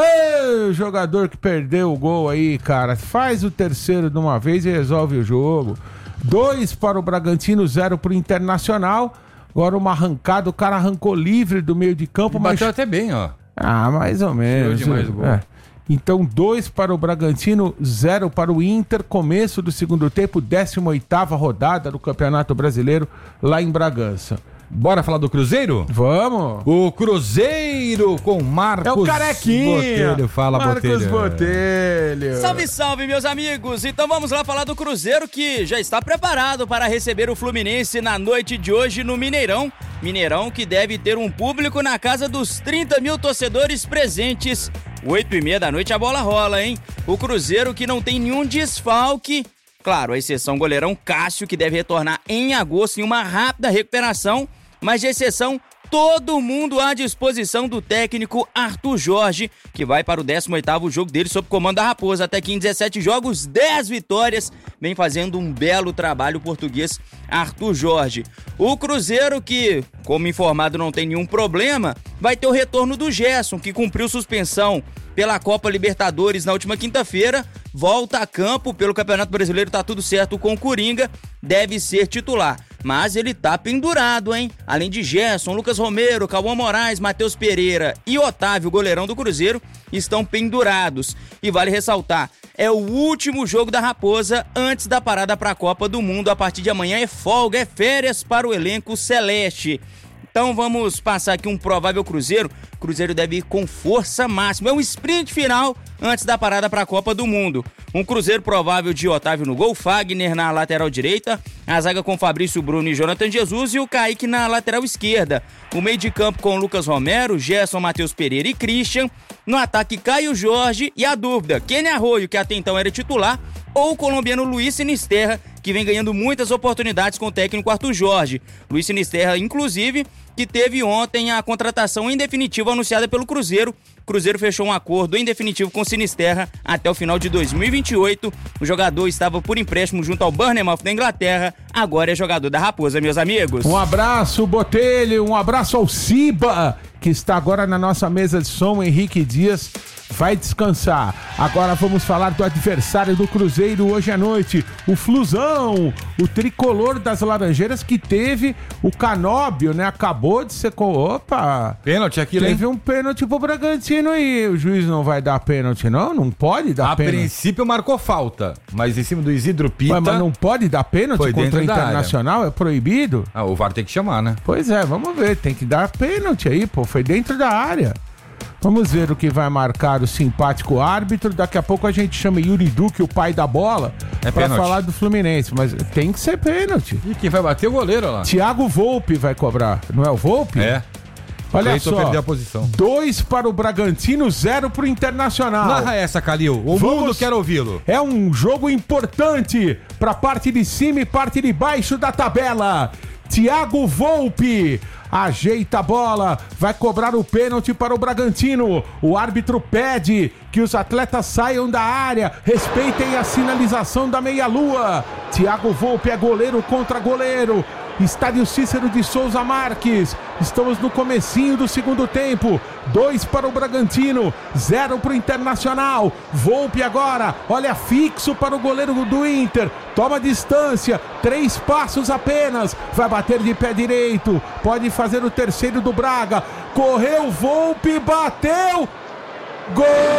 Ei, jogador que perdeu o gol aí, cara. Faz o terceiro de uma vez e resolve o jogo. Dois para o Bragantino, zero para o Internacional. Agora uma arrancada, o cara arrancou livre do meio de campo. E mas bateu até bem, ó. Ah, mais ou menos. Demais o gol. É. Então, dois para o Bragantino, zero para o Inter. Começo do segundo tempo, décima oitava rodada do Campeonato Brasileiro lá em Bragança. Bora falar do Cruzeiro? Vamos! O Cruzeiro com Marcos É o Carequinha! Botelho. Fala, Marcos Botelho. Botelho! Salve, salve, meus amigos! Então vamos lá falar do Cruzeiro, que já está preparado para receber o Fluminense na noite de hoje no Mineirão. Mineirão que deve ter um público na casa dos trinta mil torcedores presentes. Oito e meia da noite a bola rola, hein? O Cruzeiro que não tem nenhum desfalque. Claro, a exceção goleirão Cássio, que deve retornar em agosto em uma rápida recuperação. Mas de exceção, todo mundo à disposição do técnico Arthur Jorge, que vai para o décimo oitavo jogo dele sob comando da Raposa. Até aqui em dezessete jogos, dez vitórias, vem fazendo um belo trabalho o português Arthur Jorge. O Cruzeiro, que, como informado, não tem nenhum problema, vai ter o retorno do Gerson, que cumpriu suspensão pela Copa Libertadores na última quinta-feira, volta a campo pelo Campeonato Brasileiro, tá tudo certo com o Coringa, deve ser titular. Mas ele tá pendurado, hein? Além de Gerson, Lucas Romero, Cauã Moraes, Matheus Pereira e Otávio, goleirão do Cruzeiro, estão pendurados. E vale ressaltar, é o último jogo da Raposa antes da parada para a Copa do Mundo. A partir de amanhã é folga, é férias para o elenco celeste. Então vamos passar aqui um provável Cruzeiro. Cruzeiro deve ir com força máxima. É um sprint final antes da parada para a Copa do Mundo. Um Cruzeiro provável de Otávio no gol, Fagner na lateral direita, a zaga com Fabrício Bruno e Jonathan Jesus e o Kaique na lateral esquerda. O meio de campo com Lucas Romero, Gerson, Matheus Pereira e Christian. No ataque, Caio Jorge e a dúvida, Kenny Arroio, que até então era titular, ou o colombiano Luiz Sinisterra, que vem ganhando muitas oportunidades com o técnico Arthur Jorge. Luiz Sinisterra, inclusive, que teve ontem a contratação em definitivo anunciada pelo Cruzeiro. O Cruzeiro fechou um acordo em definitivo com o Sinisterra até o final de dois mil e vinte e oito. O jogador estava por empréstimo junto ao Bournemouth da Inglaterra, agora é jogador da Raposa, meus amigos. Um abraço, Botelho, um abraço ao Ciba, que está agora na nossa mesa de som, Henrique Dias. Vai descansar. Agora vamos falar do adversário do Cruzeiro hoje à noite, o Flusão, o tricolor das Laranjeiras, que teve o Canóbio, né? Acabou de ser... Opa! Pênalti aqui, Teve um pênalti pro Bragantino e o juiz não vai dar pênalti, não? Não pode dar a pênalti. A princípio marcou falta, mas em cima do Isidro Pita... Mas, mas não pode dar pênalti Foi contra o Internacional? É proibido? Ah, o V A R tem que chamar, né? Pois é, vamos ver. Tem que dar pênalti aí, pô. Foi dentro da área. Vamos ver o que vai marcar o simpático árbitro. Daqui a pouco a gente chama Yuri Duque, o pai da bola, é pra pênalti. Falar do Fluminense. Mas tem que ser pênalti. E quem vai bater o goleiro lá? Thiago Volpe vai cobrar. Não é o Volpe? É. Olha só, perder a posição. Dois para o Bragantino, zero para o Internacional. Narra essa, Calil. O Vamos... mundo quer ouvi-lo. É um jogo importante para parte de cima e parte de baixo da tabela. Thiago Volpe ajeita a bola, vai cobrar o pênalti para o Bragantino. O árbitro pede que os atletas saiam da área, respeitem a sinalização da meia-lua. Thiago Volpe é goleiro contra goleiro. Estádio Cícero de Souza Marques. Estamos no comecinho do segundo tempo. Dois para o Bragantino, zero para o Internacional. Volpe agora, olha fixo para o goleiro do Inter. Toma distância, três passos apenas. Vai bater de pé direito. Pode fazer o terceiro do Braga. Correu, Volpe, bateu. Gol!